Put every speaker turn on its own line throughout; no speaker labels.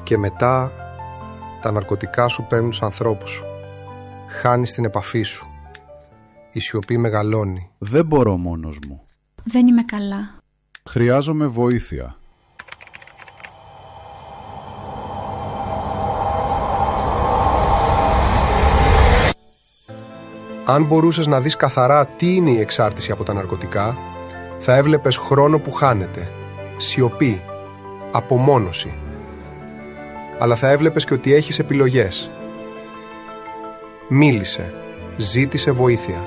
Και μετά τα ναρκωτικά σου παίρνουν τους ανθρώπους σου. Χάνεις την επαφή σου. Η σιωπή μεγαλώνει.
Δεν μπορώ μόνος μου.
Δεν είμαι καλά.
Χρειάζομαι βοήθεια.
Αν μπορούσες να δεις καθαρά τι είναι η εξάρτηση από τα ναρκωτικά, θα έβλεπες χρόνο που χάνεται, σιωπή, απομόνωση. Αλλά θα έβλεπες και ότι έχεις επιλογές. Μίλησε, ζήτησε βοήθεια.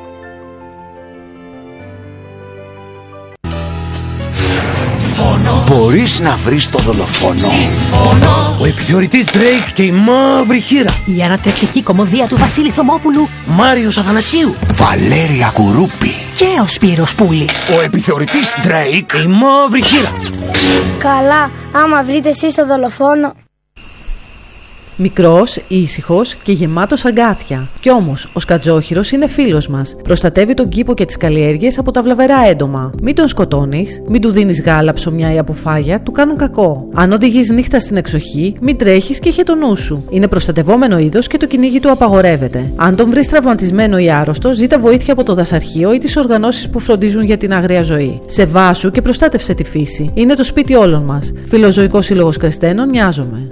Μπορείς να βρεις το δολοφόνο.
Ο επιθεωρητής Drake και η μαύρη χήρα.
Η ανατρεπτική κωμωδία του Βασίλη Θωμόπουλου.
Μάριος Αθανασίου.
Βαλέρια Κουρούπη.
Και ο Σπύρος Πούλης.
Ο επιθεωρητής Drake.
Η μαύρη χήρα.
Καλά, άμα βρείτε εσείς το δολοφόνο.
Μικρός, ήσυχος και γεμάτος αγκάθια. Κι όμως, ο Σκατζόχυρος είναι φίλος μας. Προστατεύει τον κήπο και τις καλλιέργειες από τα βλαβερά έντομα. Μην τον σκοτώνεις, μην του δίνεις γάλα, ψωμιά ή αποφάγια, του κάνουν κακό. Αν οδηγείς νύχτα στην εξοχή, μην τρέχεις και είχε το νου σου. Είναι προστατευόμενο είδος και το κυνήγι του απαγορεύεται. Αν τον βρεις τραυματισμένο ή άρρωστο, ζήτα βοήθεια από το δασαρχείο ή τις οργανώσεις που φροντίζουν για την άγρια ζωή. Σεβάσου και προστάτευσε τη φύση. Είναι το σπίτι όλων μας. Φιλοζωικός Σύλλογος Κρεστένων, νοιάζομαι.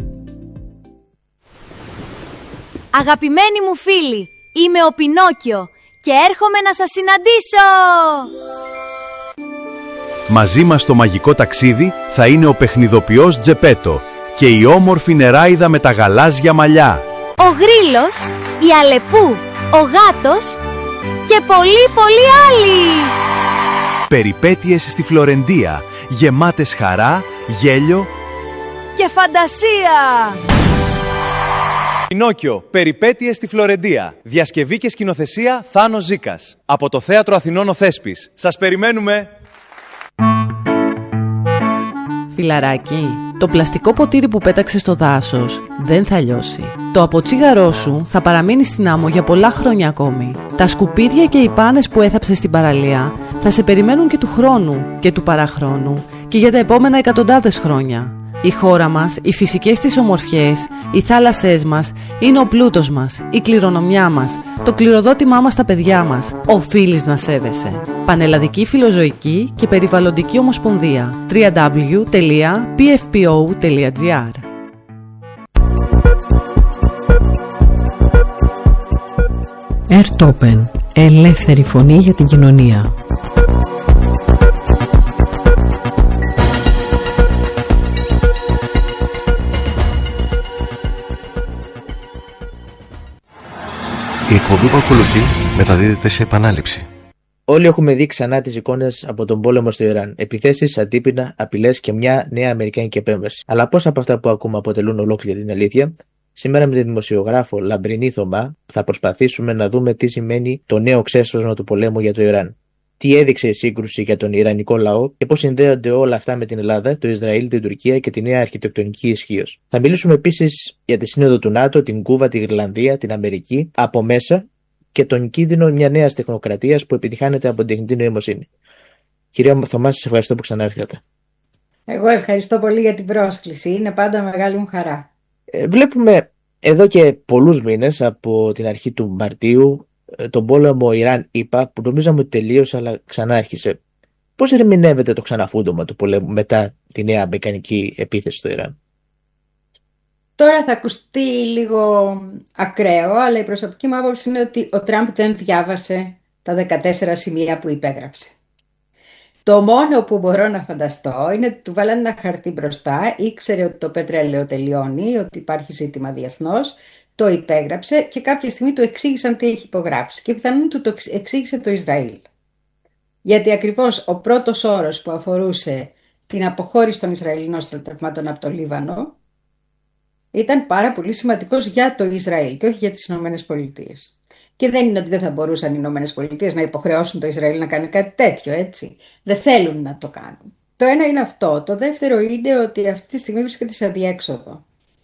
Αγαπημένοι μου φίλοι, είμαι ο Πινόκιο και έρχομαι να σας συναντήσω!
Μαζί μας στο μαγικό ταξίδι θα είναι ο παιχνιδοποιός Τζεπέτο και η όμορφη νεράιδα με τα γαλάζια μαλλιά.
Ο Γρίλος, η Αλεπού, ο Γάτος και πολλοί άλλοι!
Περιπέτειες στη Φλωρεντία, γεμάτες χαρά, γέλιο
και φαντασία!
Πινόκιο, περιπέτειες στη Φλωρεντία. Διασκευή και σκηνοθεσία Θάνος Ζήκας. Από το Θέατρο Αθηνών ο Θέσπης. Σας περιμένουμε!
Φιλαράκι, το πλαστικό ποτήρι που πέταξες στο δάσος δεν θα λιώσει. Το αποτσίγαρό σου θα παραμείνει στην άμμο για πολλά χρόνια ακόμη. Τα σκουπίδια και οι πάνες που έθαψες στην παραλία θα σε περιμένουν και του χρόνου και του παραχρόνου και για τα επόμενα εκατοντάδες χρόνια. Η χώρα μας, οι φυσικές της ομορφιές, οι θάλασσές μας, είναι ο πλούτος μας, η κληρονομιά μας, το κληροδότημά μας στα παιδιά μας. Οφείλεις να σέβεσαι. Πανελλαδική Φιλοζωική και Περιβαλλοντική Ομοσπονδία. www.pfpo.gr.
Airtopen. Ελεύθερη φωνή για την κοινωνία.
Η εκπομπή που ακολουθεί μεταδίδεται σε επανάληψη.
Όλοι έχουμε δει ξανά τις εικόνες από τον πόλεμο στο Ιράν. Επιθέσεις, αντίπεινα, απειλές και μια νέα αμερικάνικη επέμβαση. Αλλά πόσα από αυτά που ακούμε αποτελούν ολόκληρη την αλήθεια? Σήμερα με τη δημοσιογράφο Λαμπρινή Θωμά θα προσπαθήσουμε να δούμε τι σημαίνει το νέο ξέσπασμα του πολέμου για το Ιράν. Τι έδειξε η σύγκρουση για τον Ιρανικό λαό και πώς συνδέονται όλα αυτά με την Ελλάδα, το Ισραήλ, την Τουρκία και τη νέα αρχιτεκτονική ισχύος. Θα μιλήσουμε επίσης για τη σύνοδο του ΝΑΤΟ, την Κούβα, τη Γρυλανδία, την Αμερική από μέσα και τον κίνδυνο μια νέα τεχνοκρατίας που επιτυχάνεται από την τεχνητή νοημοσύνη. Κυρία Θωμά, σας ευχαριστώ που ξανάρθατε.
Εγώ ευχαριστώ πολύ για την πρόσκληση. Είναι πάντα μεγάλη μου χαρά.
Βλέπουμε εδώ και πολλούς μήνες από την αρχή του Μαρτίου τον πόλεμο Ιράν-ΗΠΑ που νομίζαμε ότι τελείωσε αλλά ξανά άρχισε. Πώς ερμηνεύεται το ξαναφούντωμα του πολέμου μετά τη νέα αμερικανική επίθεση στο Ιράν?
Τώρα θα ακουστεί λίγο ακραίο, αλλά η προσωπική μου άποψη είναι ότι ο Τραμπ δεν διάβασε τα 14 σημεία που υπέγραψε. Το μόνο που μπορώ να φανταστώ είναι ότι του βάλανε ένα χαρτί μπροστά, ήξερε ότι το πετρέλαιο τελειώνει, ότι υπάρχει ζήτημα διεθνώς, το υπέγραψε και κάποια στιγμή του εξήγησαν τι έχει υπογράψει και πιθανόν του το εξήγησε το Ισραήλ. Γιατί ακριβώς ο πρώτος όρος που αφορούσε την αποχώρηση των Ισραηλινών στρατευμάτων από το Λίβανο ήταν πάρα πολύ σημαντικός για το Ισραήλ και όχι για τις Ηνωμένες Πολιτείες. Και δεν είναι ότι δεν θα μπορούσαν οι Ηνωμένες Πολιτείες να υποχρεώσουν το Ισραήλ να κάνει κάτι τέτοιο, έτσι. Δεν θέλουν να το κάνουν. Το ένα είναι αυτό. Το δεύτερο είναι ότι αυτή τη στιγμή βρίσκεται σε αδιέξοδο.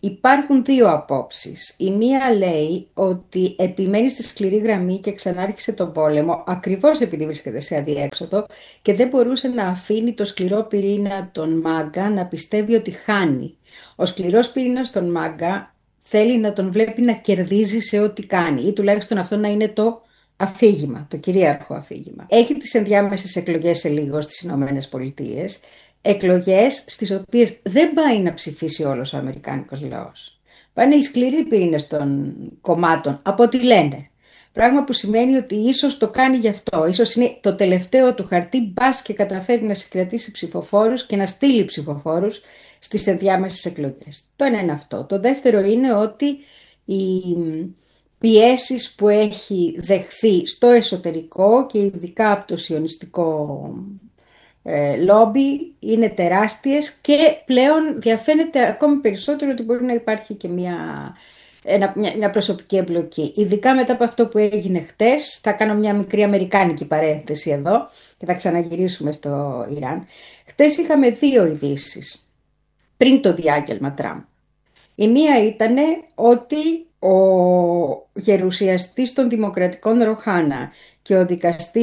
Υπάρχουν δύο απόψεις. Η μία λέει ότι επιμένει στη σκληρή γραμμή και ξανάρχισε τον πόλεμο ακριβώς επειδή βρίσκεται σε αδιέξοδο και δεν μπορούσε να αφήνει το σκληρό πυρήνα των Μάγκα να πιστεύει ότι χάνει. Ο σκληρός πυρήνας των Μάγκα θέλει να τον βλέπει να κερδίζει σε ό,τι κάνει ή τουλάχιστον αυτό να είναι το αφήγημα, το κυρίαρχο αφήγημα. Έχει τις ενδιάμεσες εκλογές σε λίγο στις Ηνωμένες Πολιτείες. Εκλογές στις οποίες δεν πάει να ψηφίσει όλος ο αμερικάνικος λαός. Πάνε οι σκληροί πυρήνες των κομμάτων, από ό,τι λένε. Πράγμα που σημαίνει ότι ίσως το κάνει γι' αυτό. Ίσως είναι το τελευταίο του χαρτί, μπας και καταφέρει να συγκρατήσει ψηφοφόρους και να στείλει ψηφοφόρους στις ενδιάμεσες εκλογές. Το ένα είναι αυτό. Το δεύτερο είναι ότι οι πιέσεις που έχει δεχθεί στο εσωτερικό και ειδικά από το σιωνιστικό λόμπι είναι τεράστιες και πλέον διαφαίνεται ακόμη περισσότερο ότι μπορεί να υπάρχει και μια προσωπική εμπλοκή. Ειδικά μετά από αυτό που έγινε χτες, θα κάνω μια μικρή αμερικάνικη παρένθεση εδώ και θα ξαναγυρίσουμε στο Ιράν. Χτες είχαμε δύο ειδήσεις πριν το διάγγελμα Τραμπ. Η μία ήταν ότι ο γερουσιαστής των Δημοκρατικών Ροχάνα και ο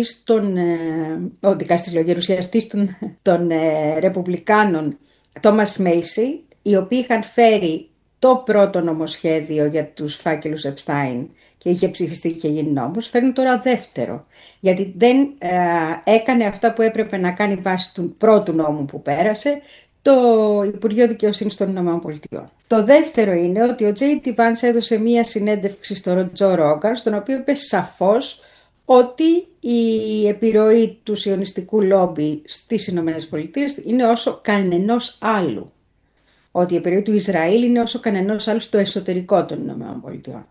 γερουσιαστής των Ρεπουμπλικάνων Τόμας Μέισι, οι οποίοι είχαν φέρει το πρώτο νομοσχέδιο για τους φάκελους Επστάιν και είχε ψηφιστεί και γίνει νόμος, φέρνουν τώρα δεύτερο, γιατί δεν έκανε αυτά που έπρεπε να κάνει βάσει του πρώτου νόμου που πέρασε το Υπουργείο Δικαιοσύνης των ΗΠΑ. Το δεύτερο είναι ότι ο J.D. Vance έδωσε μία συνέντευξη στο Τζο Ρόγκαν, στον οποίο είπε σαφώς ότι η επιρροή του σιωνιστικού λόμπι στις ΗΠΑ είναι όσο κανενός άλλου. Ότι η επιρροή του Ισραήλ είναι όσο κανενός άλλου στο εσωτερικό των ΗΠΑ.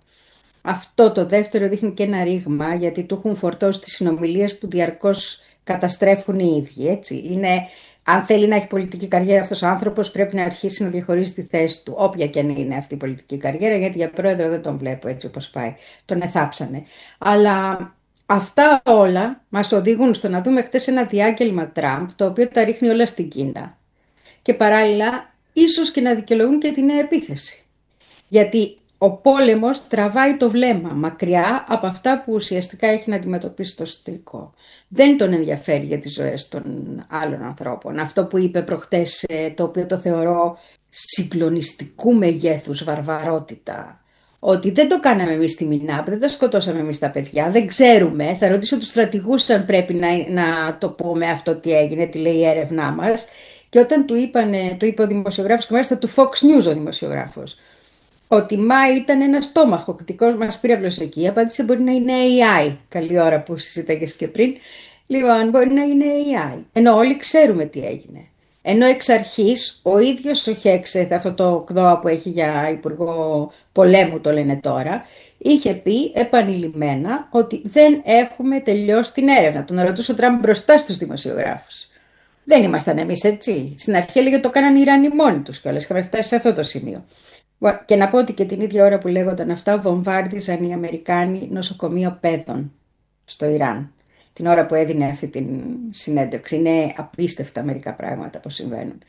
Αυτό το δεύτερο δείχνει και ένα ρήγμα, γιατί του έχουν φορτώσει τις συνομιλίες που διαρκώς καταστρέφουν οι ίδιοι. Έτσι. Είναι, αν θέλει να έχει πολιτική καριέρα αυτός ο άνθρωπος, πρέπει να αρχίσει να διαχωρίζει τη θέση του, όποια και αν είναι αυτή η πολιτική καριέρα, γιατί για πρόεδρο δεν τον βλέπω έτσι όπως πάει. Τον εθάψανε. Αλλά αυτά όλα μας οδηγούν στο να δούμε χτες ένα διάγγελμα Τραμπ, το οποίο τα ρίχνει όλα στην Κίνα. Και παράλληλα, ίσως και να δικαιολογούν και την επίθεση. Γιατί ο πόλεμος τραβάει το βλέμμα μακριά από αυτά που ουσιαστικά έχει να αντιμετωπίσει το εσωτερικό. Δεν τον ενδιαφέρει για τις ζωές των άλλων ανθρώπων. Αυτό που είπε προχτές, το οποίο το θεωρώ συγκλονιστικού μεγέθους βαρβαρότητα, ότι δεν το κάναμε εμείς στη Μινάπ, δεν τα σκοτώσαμε εμείς τα παιδιά, δεν ξέρουμε. Θα ρωτήσω τους στρατηγούς αν πρέπει να το πούμε αυτό τι έγινε, τι λέει η έρευνά μας. Και όταν του είπε ο δημοσιογράφος, και μάλιστα του Fox News ο δημοσιογράφος, ότι ήταν ένα στόμαχο, δικός μας πύραυλος εκεί, απάντησε μπορεί να είναι AI. Καλή ώρα που συζητάγες και πριν. Λοιπόν, μπορεί να είναι AI. Ενώ όλοι ξέρουμε τι έγινε. Ενώ εξ αρχής ο ίδιος ο Χέξεθ, αυτό το ΚΔΟΑ που έχει για υπουργό πολέμου το λένε τώρα, είχε πει επανειλημμένα ότι δεν έχουμε τελειώσει την έρευνα. Τον ρωτούσε ο Τραμπ μπροστά στους δημοσιογράφους. Δεν ήμασταν εμείς έτσι. Στην αρχή έλεγε το κάνανε οι Ιρανοί μόνοι τους κιόλας. Είχαμε φτάσει σε αυτό το σημείο. Και να πω ότι και την ίδια ώρα που λέγονταν αυτά, βομβάρδιζαν οι Αμερικάνοι νοσοκομείο παιδών στο Ιράν. Την ώρα που έδινε αυτή την συνέντευξη. Είναι απίστευτα μερικά πράγματα που συμβαίνουν.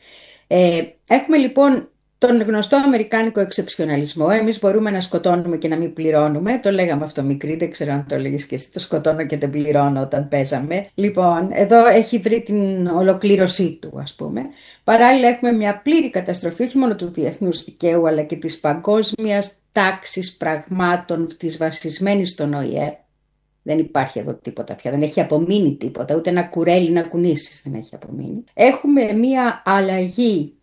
Έχουμε λοιπόν τον γνωστό αμερικάνικο εξεψιοναλισμό. Εμείς μπορούμε να σκοτώνουμε και να μην πληρώνουμε. Το λέγαμε αυτό μικρή, δεν ξέρω αν το λέγεις και εσύ. Το σκοτώνω και δεν πληρώνω όταν παίζαμε. Λοιπόν, εδώ έχει βρει την ολοκλήρωσή του, ας πούμε. Παράλληλα, έχουμε μια πλήρη καταστροφή όχι μόνο του διεθνούς δικαίου, αλλά και της παγκόσμιας τάξης πραγμάτων, της βασισμένης στον ΟΗΕ. Δεν υπάρχει εδώ τίποτα πια, δεν έχει απομείνει τίποτα, ούτε ένα κουρέλι να κουνήσεις δεν έχει απομείνει. Έχουμε μια αλλαγή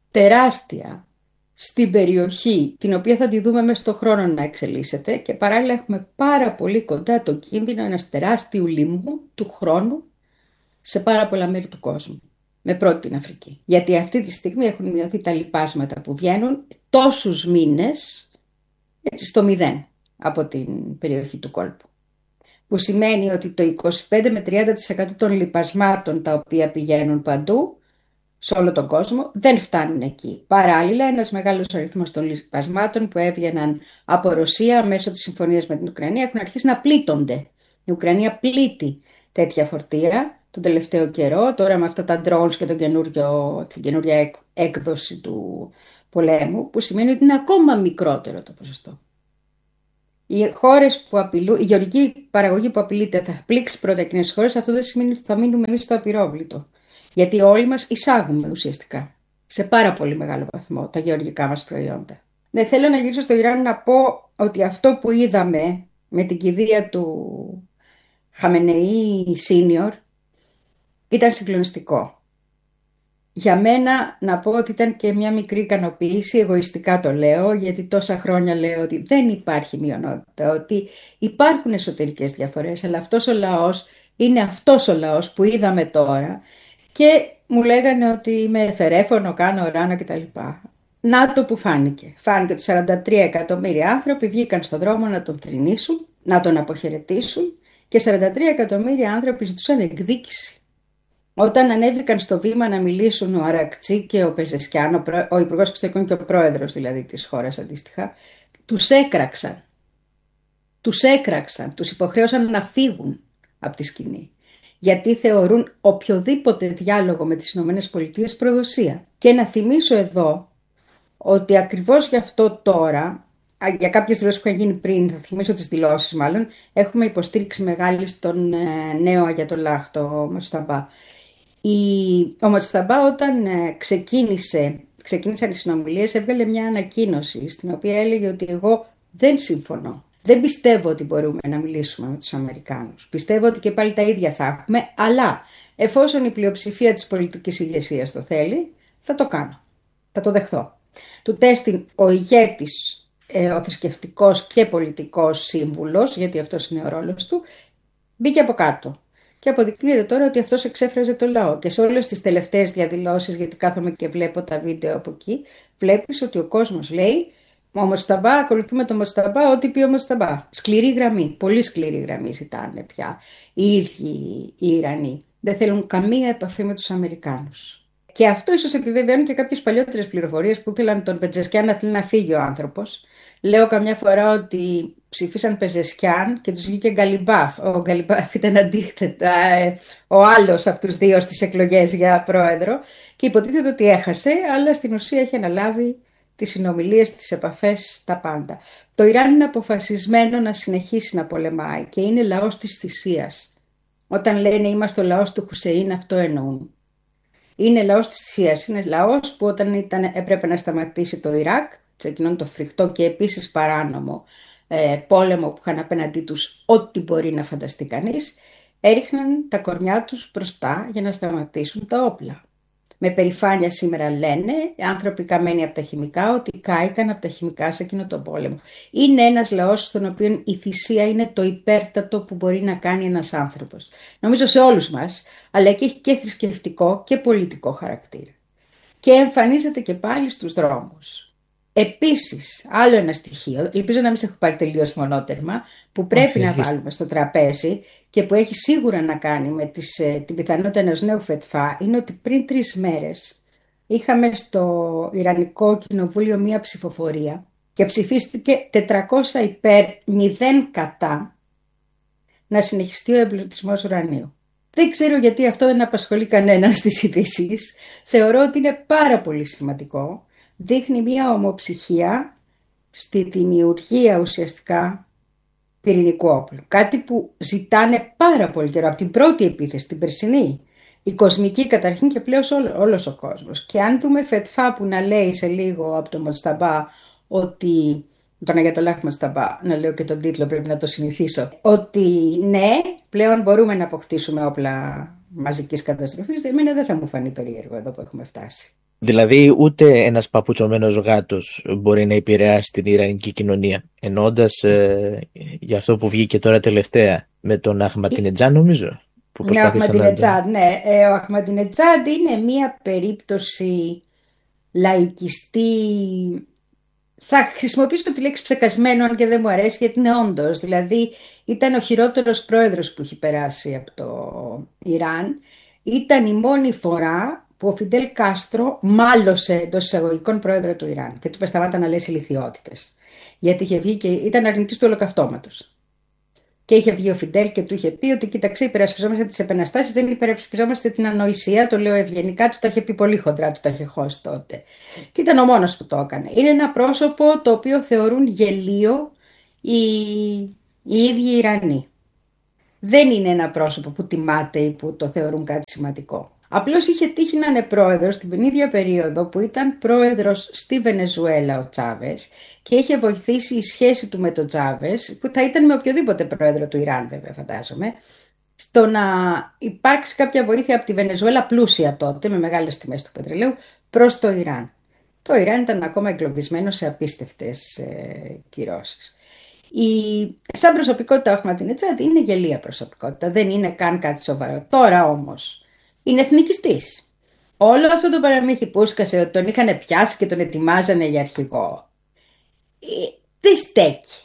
τεράστια στην περιοχή, την οποία θα τη δούμε μέσα στον χρόνο να εξελίσσεται, και παράλληλα έχουμε πάρα πολύ κοντά το κίνδυνο ενός τεράστιου λοιμού του χρόνου σε πάρα πολλά μέρη του κόσμου. Με πρώτη την Αφρική. Γιατί αυτή τη στιγμή έχουν μειωθεί τα λιπάσματα που βγαίνουν τόσους μήνες έτσι, στο 0 από την περιοχή του κόλπου. Που σημαίνει ότι το 25 με 30% των λιπασμάτων τα οποία πηγαίνουν παντού σε όλο τον κόσμο δεν φτάνουν εκεί. Παράλληλα, ένας μεγάλος αριθμός των λιπασμάτων που έβγαιναν από Ρωσία μέσω της συμφωνίας με την Ουκρανία έχουν αρχίσει να πλήττονται. Η Ουκρανία πλήττει τέτοια φορτία τον τελευταίο καιρό, τώρα με αυτά τα drones και την καινούρια έκδοση του πολέμου, που σημαίνει ότι είναι ακόμα μικρότερο το ποσοστό. Οι χώρες που απειλούν, η γεωργική παραγωγή που απειλείται θα πλήξει πρώτα εκείνες τις χώρες, αυτό δεν σημαίνει ότι θα μείνουμε εμείς στο απειρόβλητο. Γιατί όλοι μας εισάγουμε ουσιαστικά σε πάρα πολύ μεγάλο βαθμό τα γεωργικά μας προϊόντα. Δεν θέλω να γυρίσω στο Ιράν να πω ότι αυτό που είδαμε με την κηδεία του Χαμενεή Senior ήταν συγκλονιστικό. Για μένα να πω ότι ήταν και μια μικρή ικανοποίηση, εγωιστικά το λέω, γιατί τόσα χρόνια λέω ότι δεν υπάρχει μειονότητα, ότι υπάρχουν εσωτερικές διαφορές, αλλά αυτός ο λαός είναι αυτός ο λαός που είδαμε τώρα και μου λέγανε ότι είμαι εφερέφωνο, κάνω ράνο κτλ. Να το που φάνηκε. Φάνηκε ότι 43 εκατομμύρια άνθρωποι βγήκαν στον δρόμο να τον θρηνήσουν, να τον αποχαιρετήσουν και 43 εκατομμύρια άνθρωποι ζητούσαν εκδίκηση. Όταν ανέβηκαν στο βήμα να μιλήσουν ο Αρακτσί και ο Πεζεσκιάν, ο Υπουργός Εξωτερικών και ο Πρόεδρος δηλαδή της χώρας αντίστοιχα, τους έκραξαν, τους υποχρέωσαν να φύγουν από τη σκηνή. Γιατί θεωρούν οποιοδήποτε διάλογο με τις ΗΠΑ προδοσία. Και να θυμίσω εδώ ότι ακριβώς γι' αυτό τώρα, για κάποιες δηλώσεις που είχαν γίνει πριν, θα θυμίσω τις δηλώσεις μάλλον, έχουμε υποστήριξη μεγάλη στον νέο Αγιατολάχ, το Μοτσταμπά. Ο Μοτσταμπά όταν ξεκίνησαν οι συνομιλίες έβγαλε μια ανακοίνωση στην οποία έλεγε ότι εγώ δεν συμφωνώ. Δεν πιστεύω ότι μπορούμε να μιλήσουμε με τους Αμερικάνους. Πιστεύω ότι και πάλι τα ίδια θα έχουμε, αλλά εφόσον η πλειοψηφία της πολιτικής ηγεσίας το θέλει, θα το κάνω. Θα το δεχθώ. Του τέστην ο ηγέτης, ο θρησκευτικός και πολιτικός σύμβουλος, γιατί αυτός είναι ο ρόλος του, μπήκε από κάτω. Και αποδεικνύεται τώρα ότι αυτός εξέφραζε το λαό. Και σε όλες τις τελευταίες διαδηλώσεις, γιατί κάθομαι και βλέπω τα βίντεο από εκεί, βλέπεις ότι ο κόσμος λέει ο Μοτσταμπά, ακολουθούμε τον Μοτσταμπά, ό,τι πει ο Μοτσταμπά. Σκληρή γραμμή, πολύ σκληρή γραμμή ζητάνε πια οι ίδιοι οι Ιρανοί. Δεν θέλουν καμία επαφή με τους Αμερικάνους. Και αυτό ίσως επιβεβαιώνει και κάποιες παλιότερες πληροφορίες που ήθελαν τον Πεζεσκιάν να θέλει να φύγει ο άνθρωπος. Λέω καμιά φορά ότι ψήφισαν Πεζεσκιάν και τους βγήκε Γκαλιμπάφ. Ο Γκαλιμπάφ ήταν αντίθετα ο άλλος από τους δύο στις εκλογές για πρόεδρο και υποτίθεται ότι έχασε, αλλά στην ουσία έχει αναλάβει τις συνομιλίες, τις επαφές, τα πάντα. Το Ιράν είναι αποφασισμένο να συνεχίσει να πολεμάει και είναι λαός της θυσίας. Όταν λένε είμαστε ο λαός του Χουσεΐν, αυτό εννοούν. Είναι λαός της θυσίας, είναι λαός που όταν έπρεπε να σταματήσει το Ιράκ, σε εκείνον το φρικτό και επίσης παράνομο πόλεμο που είχαν απέναντί τους ό,τι μπορεί να φανταστεί κανείς, έριχναν τα κορμιά τους μπροστά για να σταματήσουν τα όπλα. Με περηφάνεια σήμερα λένε άνθρωποι καμένοι από τα χημικά ότι κάηκαν από τα χημικά σε εκείνο τον πόλεμο. Είναι ένας λαός στον οποίο η θυσία είναι το υπέρτατο που μπορεί να κάνει ένας άνθρωπος. Νομίζω σε όλους μας, αλλά και έχει και θρησκευτικό και πολιτικό χαρακτήρα. Και εμφανίζεται και πάλι στους δρόμους. Επίσης, άλλο ένα στοιχείο, ελπίζω να μην σε έχω πάρει τελείως μονότερμα, που πρέπει να βάλουμε στο τραπέζι και που έχει σίγουρα να κάνει με την πιθανότητα ενός νέου φετφά, είναι ότι πριν 3 μέρες είχαμε στο Ιρανικό Κοινοβούλιο μία ψηφοφορία και ψηφίστηκε 400 υπέρ 0 κατά να συνεχιστεί ο εμπλουτισμός ουρανίου. Δεν ξέρω γιατί αυτό δεν απασχολεί κανέναν στις ειδήσεις. Θεωρώ ότι είναι πάρα πολύ σημαντικό. Δείχνει μια ομοψυχία στη δημιουργία ουσιαστικά πυρηνικού όπλου. Κάτι που ζητάνε πάρα πολύ καιρό, από την πρώτη επίθεση, την περσινή. Η κοσμική καταρχήν και πλέον όλος ο κόσμος. Και αν δούμε φετφά που να λέει σε λίγο από τον Μοτσταμπά ότι, τον Αγιατολάχ Μοτσταμπά, να λέω και τον τίτλο πρέπει να το συνηθίσω, ότι ναι, πλέον μπορούμε να αποκτήσουμε όπλα μαζικής καταστροφής, εμένα δεν θα μου φανεί περίεργο εδώ που έχουμε φτάσει.
Δηλαδή ούτε ένας παπουτσωμένος γάτος μπορεί να επηρεάσει την ιρανική κοινωνία. Εννοώντας για αυτό που βγήκε τώρα τελευταία με τον Αχματινετζάντ νομίζω.
Ναι, ο Αχματινετζάντ, ναι. Ο Αχματινετζάντ είναι μια περίπτωση λαϊκιστή. Θα χρησιμοποιήσω τη λέξη ψεκασμένο, αν και δεν μου αρέσει, γιατί είναι όντως. Δηλαδή ήταν ο χειρότερος πρόεδρος που έχει περάσει από το Ιράν. Ήταν η μόνη φορά που ο Φιντέλ Κάστρο μάλωσε εντός εισαγωγικών πρόεδρο του Ιράν και του είπε σταμάτα να λες ηλιθιότητες. Γιατί είχε βγει και ήταν αρνητής του ολοκαυτώματος. Και είχε βγει ο Φιντέλ και του είχε πει ότι κοίταξε, υπερασπιζόμαστε τις επαναστάσεις, δεν υπερασπιζόμαστε την ανοησία. Το λέω ευγενικά, του τα είχε πει πολύ χοντρά, του τα είχε χώσει τότε. Και ήταν ο μόνος που το έκανε. Είναι ένα πρόσωπο το οποίο θεωρούν γελίο οι ίδιοι οι Ιρανοί. Δεν είναι ένα πρόσωπο που τιμάται ή που το θεωρούν κάτι σημαντικό. Απλώς είχε τύχει να είναι πρόεδρος την ίδια περίοδο που ήταν πρόεδρος στη Βενεζουέλα ο Τσάβες και είχε βοηθήσει η σχέση του με τον Τσάβες, που θα ήταν με οποιοδήποτε πρόεδρο του Ιράν βέβαια φαντάζομαι, στο να υπάρξει κάποια βοήθεια από τη Βενεζουέλα πλούσια τότε με μεγάλες τιμές του πετρελαίου προς το Ιράν. Το Ιράν ήταν ακόμα εγκλωβισμένο σε απίστευτες κυρώσεις. Σαν προσωπικότητα ο Αχμαντινετζάντ είναι γελία προσωπικότητα, δεν είναι καν κάτι σοβαρό. Τώρα όμως είναι εθνικιστής. Όλο αυτό το παραμύθι που έσκασε ότι τον είχαν πιάσει και τον ετοιμάζανε για αρχηγό, δεν στέκει.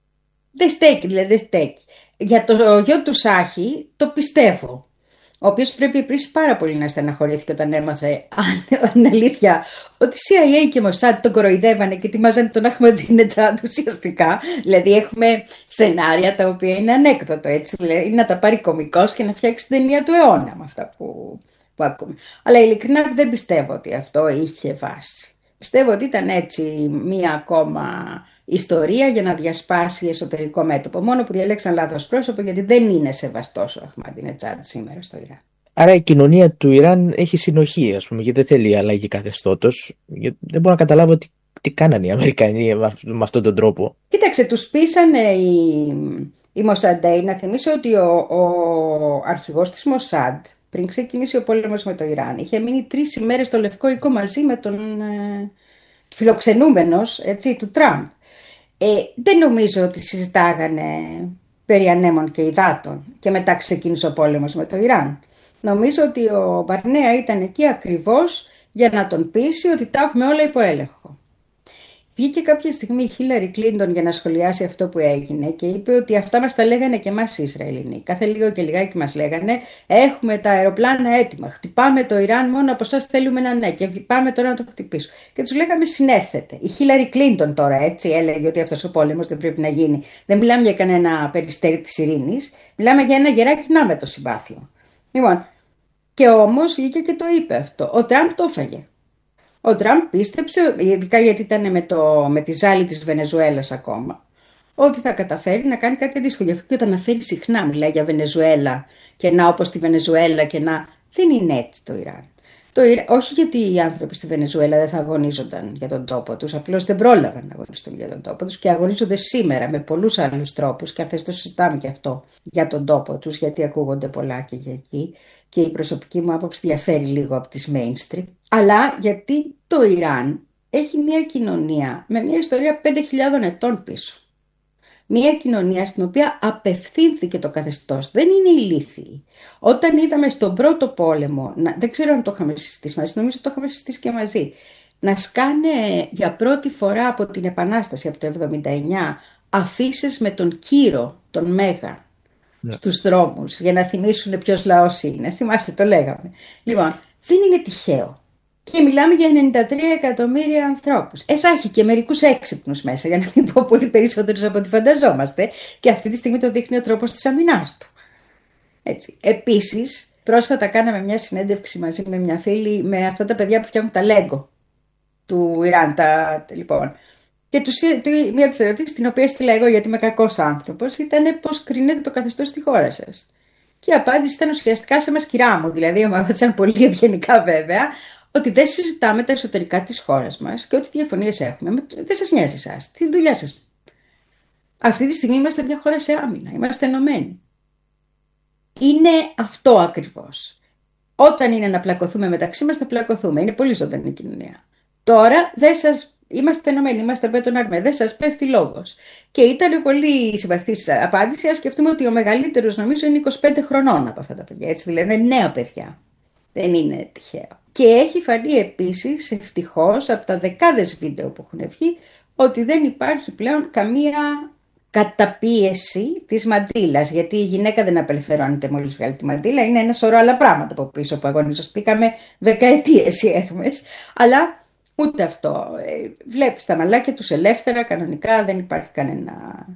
Δεν στέκει. Για το γιο του Σάχη το πιστεύω. Ο οποίος πρέπει επίσης πάρα πολύ να στεναχωρήθηκε όταν έμαθε, αν αλήθεια, ότι CIA και Μοσάντ τον κοροϊδεύανε και ετοιμάζανε τον Αχμαντινετζάντ ουσιαστικά. Δηλαδή έχουμε σενάρια τα οποία είναι ανέκδοτο, έτσι. Δηλαδή να τα πάρει κωμικός και να φτιάξει την ταινία του αιώνα με αυτά που ακούμε. Αλλά ειλικρινά δεν πιστεύω ότι αυτό είχε βάση. Πιστεύω ότι ήταν έτσι μία ακόμα ιστορία για να διασπάσει εσωτερικό μέτωπο. Μόνο που διαλέξαν λάθος πρόσωπο, γιατί δεν είναι σεβαστός ο Αχμαντινετζάντ σήμερα στο Ιράν.
Άρα η κοινωνία του Ιράν έχει συνοχή, ας πούμε, γιατί δεν θέλει αλλαγή καθεστώτος. Δεν μπορώ να καταλάβω τι κάνανε οι Αμερικανοί με αυτόν τον τρόπο.
Κοίταξε, τους πείσανε οι Μοσαντέοι. Να θυμίσω ότι ο αρχηγός της Μοσάντ, πριν ξεκινήσει ο πόλεμος με το Ιράν, είχε μείνει 3 ημέρες στο Λευκό Οίκο μαζί με τον φιλοξενούμενος, έτσι, του Τραμπ. Δεν νομίζω ότι συζητάγανε περί ανέμων και υδάτων και μετά ξεκίνησε ο πόλεμος με το Ιράν. Νομίζω ότι ο Μπαρνέα ήταν εκεί ακριβώς για να τον πείσει ότι τα έχουμε όλα υπό έλεγχο. Βγήκε κάποια στιγμή η Χίλαρη Κλίντον για να σχολιάσει αυτό που έγινε και είπε ότι αυτά μας τα λέγανε και εμάς οι Ισραηλινοί. Κάθε λίγο και λιγάκι μας λέγανε έχουμε τα αεροπλάνα έτοιμα, χτυπάμε το Ιράν, μόνο από εσάς θέλουμε ένα ναι και πάμε τώρα να το χτυπήσουμε. Και τους λέγαμε συνέρθετε. Η Χίλαρη Κλίντον τώρα έτσι έλεγε ότι αυτός ο πόλεμος δεν πρέπει να γίνει. Δεν μιλάμε για κανένα περιστέρι της ειρήνης, μιλάμε για ένα γεράκι να με το συμπάθειο. Λοιπόν, και όμως βγήκε και το είπε αυτό. Ο Τραμπ το έφαγε. Ο Τραμπ πίστεψε, ειδικά γιατί ήταν με τη ζάλη της Βενεζουέλας ακόμα, ότι θα καταφέρει να κάνει κάτι αντίστοιχο. Γι' αυτό και όταν αναφέρει συχνά, μιλάει για Βενεζουέλα και να όπως τη Βενεζουέλα και να. Δεν είναι έτσι το Ιράν. Όχι γιατί οι άνθρωποι στη Βενεζουέλα δεν θα αγωνίζονταν για τον τόπο τους, απλώς δεν πρόλαβαν να αγωνιστούν για τον τόπο τους και αγωνίζονται σήμερα με πολλούς άλλους τρόπους. Και αν θες το συζητάμε και αυτό για τον τόπο τους, γιατί ακούγονται πολλά και για εκεί. Και η προσωπική μου άποψη διαφέρει λίγο από τις mainstream. Αλλά γιατί το Ιράν έχει μια κοινωνία με μια ιστορία 5.000 ετών πίσω. Μια κοινωνία στην οποία απευθύνθηκε το καθεστώς. Δεν είναι ηλίθιοι. Όταν είδαμε στον πρώτο πόλεμο, δεν ξέρω αν το είχαμε συστήσει μαζί, νομίζω το είχαμε συστήσει και μαζί, να σκάνε για πρώτη φορά από την Επανάσταση, από το 1979, αφίσες με τον Κύρο, τον Μέγα, στους δρόμους, για να θυμίσουν ποιος λαός είναι. Θυμάστε, το λέγαμε. Λοιπόν, δεν είναι τυχαίο. Και μιλάμε για 93 εκατομμύρια ανθρώπους. Θα έχει και μερικούς έξυπνους μέσα, για να μην πω πολύ περισσότερους από ό,τι φανταζόμαστε. Και αυτή τη στιγμή το δείχνει ο τρόπος της αμυνάς του. Έτσι. Επίσης, πρόσφατα κάναμε μια συνέντευξη μαζί με μια φίλη με αυτά τα παιδιά που φτιάχνουν τα Lego του Ιράν. Λοιπόν. Και μία από τις ερωτήσεις, την οποία στείλα εγώ γιατί είμαι κακός άνθρωπος, ήταν πώς κρίνεται το καθεστώς στη χώρα σας. Και η απάντηση ήταν ουσιαστικά σε μας, κυρά μου, δηλαδή μου απάντησαν πολύ ευγενικά βέβαια, ότι δεν συζητάμε τα εσωτερικά της χώρας μας και ό,τι διαφωνίες έχουμε, δεν σας νοιάζει εσάς, τη δουλειά σας. Αυτή τη στιγμή είμαστε μια χώρα σε άμυνα, είμαστε ενωμένοι. Είναι αυτό ακριβώς. Όταν είναι να πλακωθούμε μεταξύ μας, θα πλακωθούμε. Είναι πολύ ζωντανή κοινωνία. Τώρα δεν σας. Είμαστε ενωμένοι, είμαστε με τον Αρμέ, δεν σας πέφτει λόγος. Και ήταν πολύ συμπαθής απάντηση. Ας σκεφτούμε ότι ο μεγαλύτερος νομίζω είναι 25 χρονών από αυτά τα παιδιά. Έτσι, δηλαδή είναι νέα παιδιά. Δεν είναι τυχαίο. Και έχει φανεί επίσης ευτυχώς από τα δεκάδες βίντεο που έχουν βγει ότι δεν υπάρχει πλέον καμία καταπίεση της μαντήλας. Γιατί η γυναίκα δεν απελευθερώνεται μόλις βγάλει τη μαντήλα. Είναι ένα σωρό άλλα πράγματα από πίσω που αγωνιζοστήκαμε δεκαετίες οι έρμες. Αλλά. Ούτε αυτό. Βλέπεις τα μαλάκια τους ελεύθερα, κανονικά, δεν υπάρχει κανένα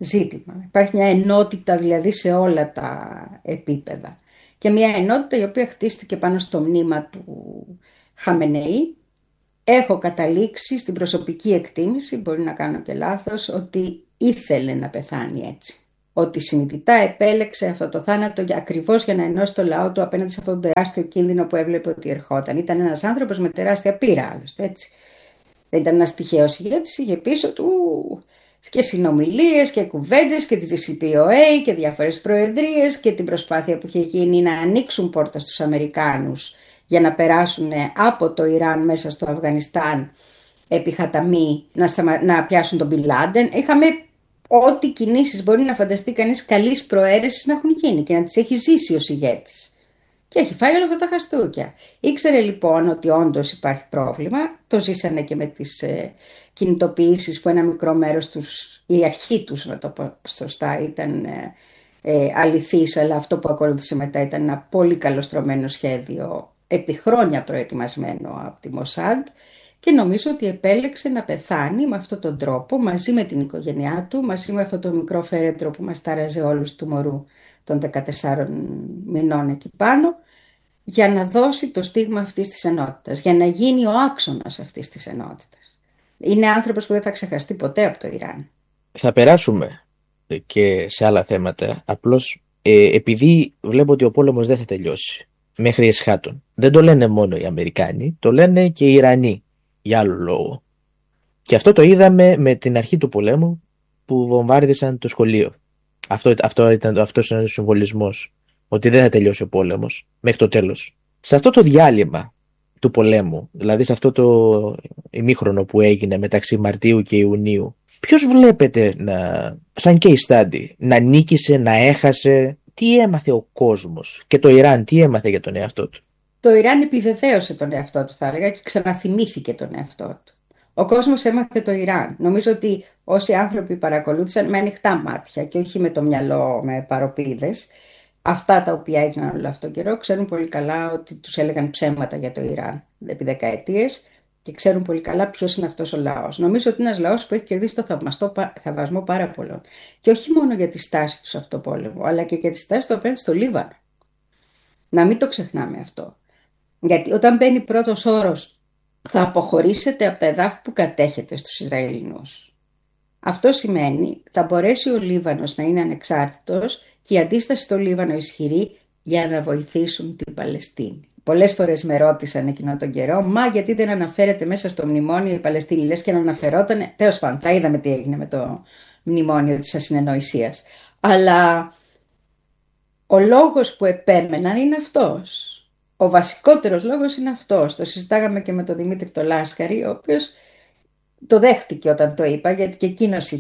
ζήτημα. Υπάρχει μια ενότητα δηλαδή σε όλα τα επίπεδα. Και μια ενότητα η οποία χτίστηκε πάνω στο μνήμα του Χαμενεή. Έχω καταλήξει στην προσωπική εκτίμηση, μπορεί να κάνω και λάθος, ότι ήθελε να πεθάνει έτσι. Ότι συνειδητά επέλεξε αυτό το θάνατο ακριβώς για να ενώσει το λαό του απέναντι σε αυτόν τον τεράστιο κίνδυνο που έβλεπε ότι ερχόταν. Ήταν ένας άνθρωπος με τεράστια πείρα, άλλωστε, έτσι. Δεν ήταν ένας τυχαίος ηγέτης, είχε πίσω του και συνομιλίες και κουβέντες και τη GCPOA και διάφορες προεδρίες και την προσπάθεια που είχε γίνει να ανοίξουν πόρτα στους Αμερικάνους για να περάσουν από το Ιράν μέσα στο Αφγανιστάν επί Χαταμί να πιάσουν τον Μπιν Λάντεν. Είχαμε ό,τι κινήσεις μπορεί να φανταστεί κανείς καλής προαίρεσης να έχουν γίνει και να τις έχει ζήσει ως ηγέτης. Και έχει φάει όλα αυτά τα χαστούκια. Ήξερε λοιπόν ότι όντως υπάρχει πρόβλημα. Το ζήσανε και με τις κινητοποιήσεις που ένα μικρό μέρος τους, η αρχή τους να το πω σωστά, ήταν αληθής, αλλά αυτό που ακολούθησε μετά ήταν ένα πολύ καλοστρωμένο σχέδιο, επί χρόνια προετοιμασμένο από τη Μοσάντ, και νομίζω ότι επέλεξε να πεθάνει με αυτόν τον τρόπο, μαζί με την οικογένειά του, μαζί με αυτό το μικρό φέρετρο που μας τάραζε όλους του μωρού των 14 μηνών εκεί πάνω, για να δώσει το στίγμα αυτής της ενότητας, για να γίνει ο άξονας αυτής της ενότητας. Είναι άνθρωπος που δεν θα ξεχαστεί ποτέ από το Ιράν.
Θα περάσουμε και σε άλλα θέματα, απλώς επειδή βλέπω ότι ο πόλεμος δεν θα τελειώσει μέχρι εσχάτων. Δεν το λένε μόνο οι Αμερικάνοι, το λένε και οι Ιρανοί για άλλο λόγο. Και αυτό το είδαμε με την αρχή του πολέμου που βομβάρδισαν το σχολείο. Αυτός είναι ο συμβολισμός, ότι δεν θα τελειώσει ο πόλεμος μέχρι το τέλος. Σε αυτό το διάλειμμα του πολέμου, δηλαδή σε αυτό το ημίχρονο που έγινε μεταξύ Μαρτίου και Ιουνίου, ποιος βλέπετε σαν case study, να νίκησε, να έχασε, τι έμαθε ο κόσμος και το Ιράν τι έμαθε για τον εαυτό του?
Το Ιράν επιβεβαίωσε τον εαυτό του, θα έλεγα, και ξαναθυμήθηκε τον εαυτό του. Ο κόσμος έμαθε το Ιράν. Νομίζω ότι όσοι άνθρωποι παρακολούθησαν με ανοιχτά μάτια και όχι με το μυαλό με παροπίδες, αυτά τα οποία έγιναν όλο αυτόν τον καιρό, ξέρουν πολύ καλά ότι τους έλεγαν ψέματα για το Ιράν επί δεκαετίες και ξέρουν πολύ καλά ποιος είναι αυτός ο λαός. Νομίζω ότι είναι ένας λαός που έχει κερδίσει το θαυμασμό πάρα πολλών. Και όχι μόνο για τη στάση του σε αυτό το πόλεμο, αλλά και για τη στάση του απέναντι στο Λίβανο. Να μην το ξεχνάμε αυτό. Γιατί όταν μπαίνει πρώτος όρος, θα αποχωρήσετε από τα εδάφη που κατέχετε στους Ισραηλινούς. Αυτό σημαίνει θα μπορέσει ο Λίβανος να είναι ανεξάρτητος και η αντίσταση στο Λίβανο ισχυρή για να βοηθήσουν την Παλαιστίνη. Πολλές φορές με ρώτησαν εκείνο τον καιρό, μα γιατί δεν αναφέρεται μέσα στο μνημόνιο η Παλαιστίνη? Λες και να αναφερόταν, τέλος πάντων, τα είδαμε τι έγινε με το μνημόνιο της ασυνεννοησίας. Αλλά ο λόγος που επέμεναν είναι αυτός. Ο βασικότερος λόγος είναι αυτός. Το συζητάγαμε και με τον Δημήτρη το Λάσκαρη, ο οποίος το δέχτηκε όταν το είπα, γιατί και εκείνος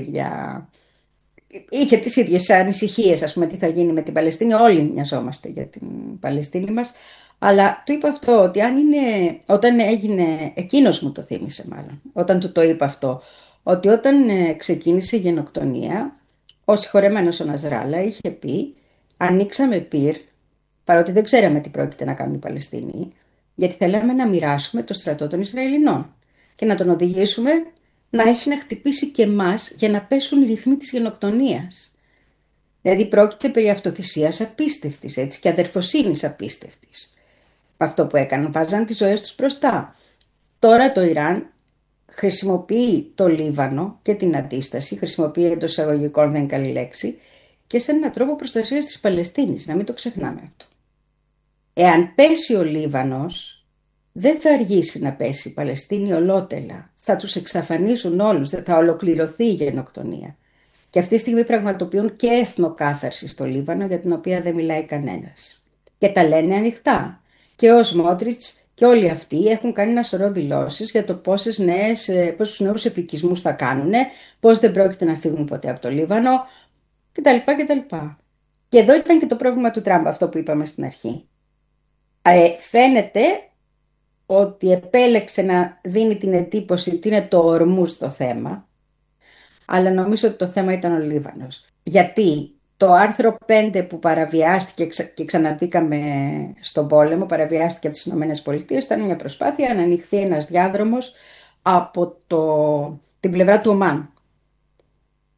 είχε τις ίδιες ανησυχίες, ας πούμε, τι θα γίνει με την Παλαιστίνη. Όλοι μοιαζόμαστε για την Παλαιστίνη μας. Αλλά του είπα αυτό, ότι όταν έγινε, εκείνος μου το θύμισε μάλλον, όταν του το είπα αυτό, ότι όταν ξεκίνησε η γενοκτονία, ο συγχωρεμένος ο Νασράλα είχε πει, ανοίξαμε πυρ, παρότι δεν ξέραμε τι πρόκειται να κάνουν οι Παλαιστίνοι, γιατί θέλαμε να μοιράσουμε το στρατό των Ισραηλινών και να τον οδηγήσουμε να έχει να χτυπήσει και εμάς για να πέσουν οι ρυθμοί της γενοκτονίας. Δηλαδή πρόκειται περί αυτοθυσίας απίστευτης, έτσι, και αδερφοσύνης απίστευτης. Αυτό που έκαναν, βάζαν τις ζωές τους μπροστά. Τώρα το Ιράν χρησιμοποιεί το Λίβανο και την αντίσταση, χρησιμοποιεί εντός εισαγωγικών, δεν είναι καλή λέξη, και σε έναν τρόπο προστασίας της Παλαιστίνης, να μην το ξεχνάμε αυτό. Εάν πέσει ο Λίβανος, δεν θα αργήσει να πέσει η Παλαιστίνη ολότελα. Θα τους εξαφανίσουν όλους, θα ολοκληρωθεί η γενοκτονία. Και αυτή τη στιγμή πραγματοποιούν και εθνοκάθαρση στο Λίβανο, για την οποία δεν μιλάει κανένας. Και τα λένε ανοιχτά. Και ο Σμότριτς και όλοι αυτοί έχουν κάνει ένα σωρό δηλώσεις για το πόσους νέους επικισμούς θα κάνουν, πώς δεν πρόκειται να φύγουν ποτέ από το Λίβανο, κτλ. Και εδώ ήταν και το πρόβλημα του Τραμπ, αυτό που είπαμε στην αρχή. Φαίνεται ότι επέλεξε να δίνει την εντύπωση ότι είναι το ορμού στο θέμα, αλλά νομίζω ότι το θέμα ήταν ο Λίβανος. Γιατί το άρθρο 5 που παραβιάστηκε και ξαναμπήκαμε στον πόλεμο, παραβιάστηκε από τις ΗΠΑ, ήταν μια προσπάθεια να ανοιχθεί ένας διάδρομος από την πλευρά του Ομάν.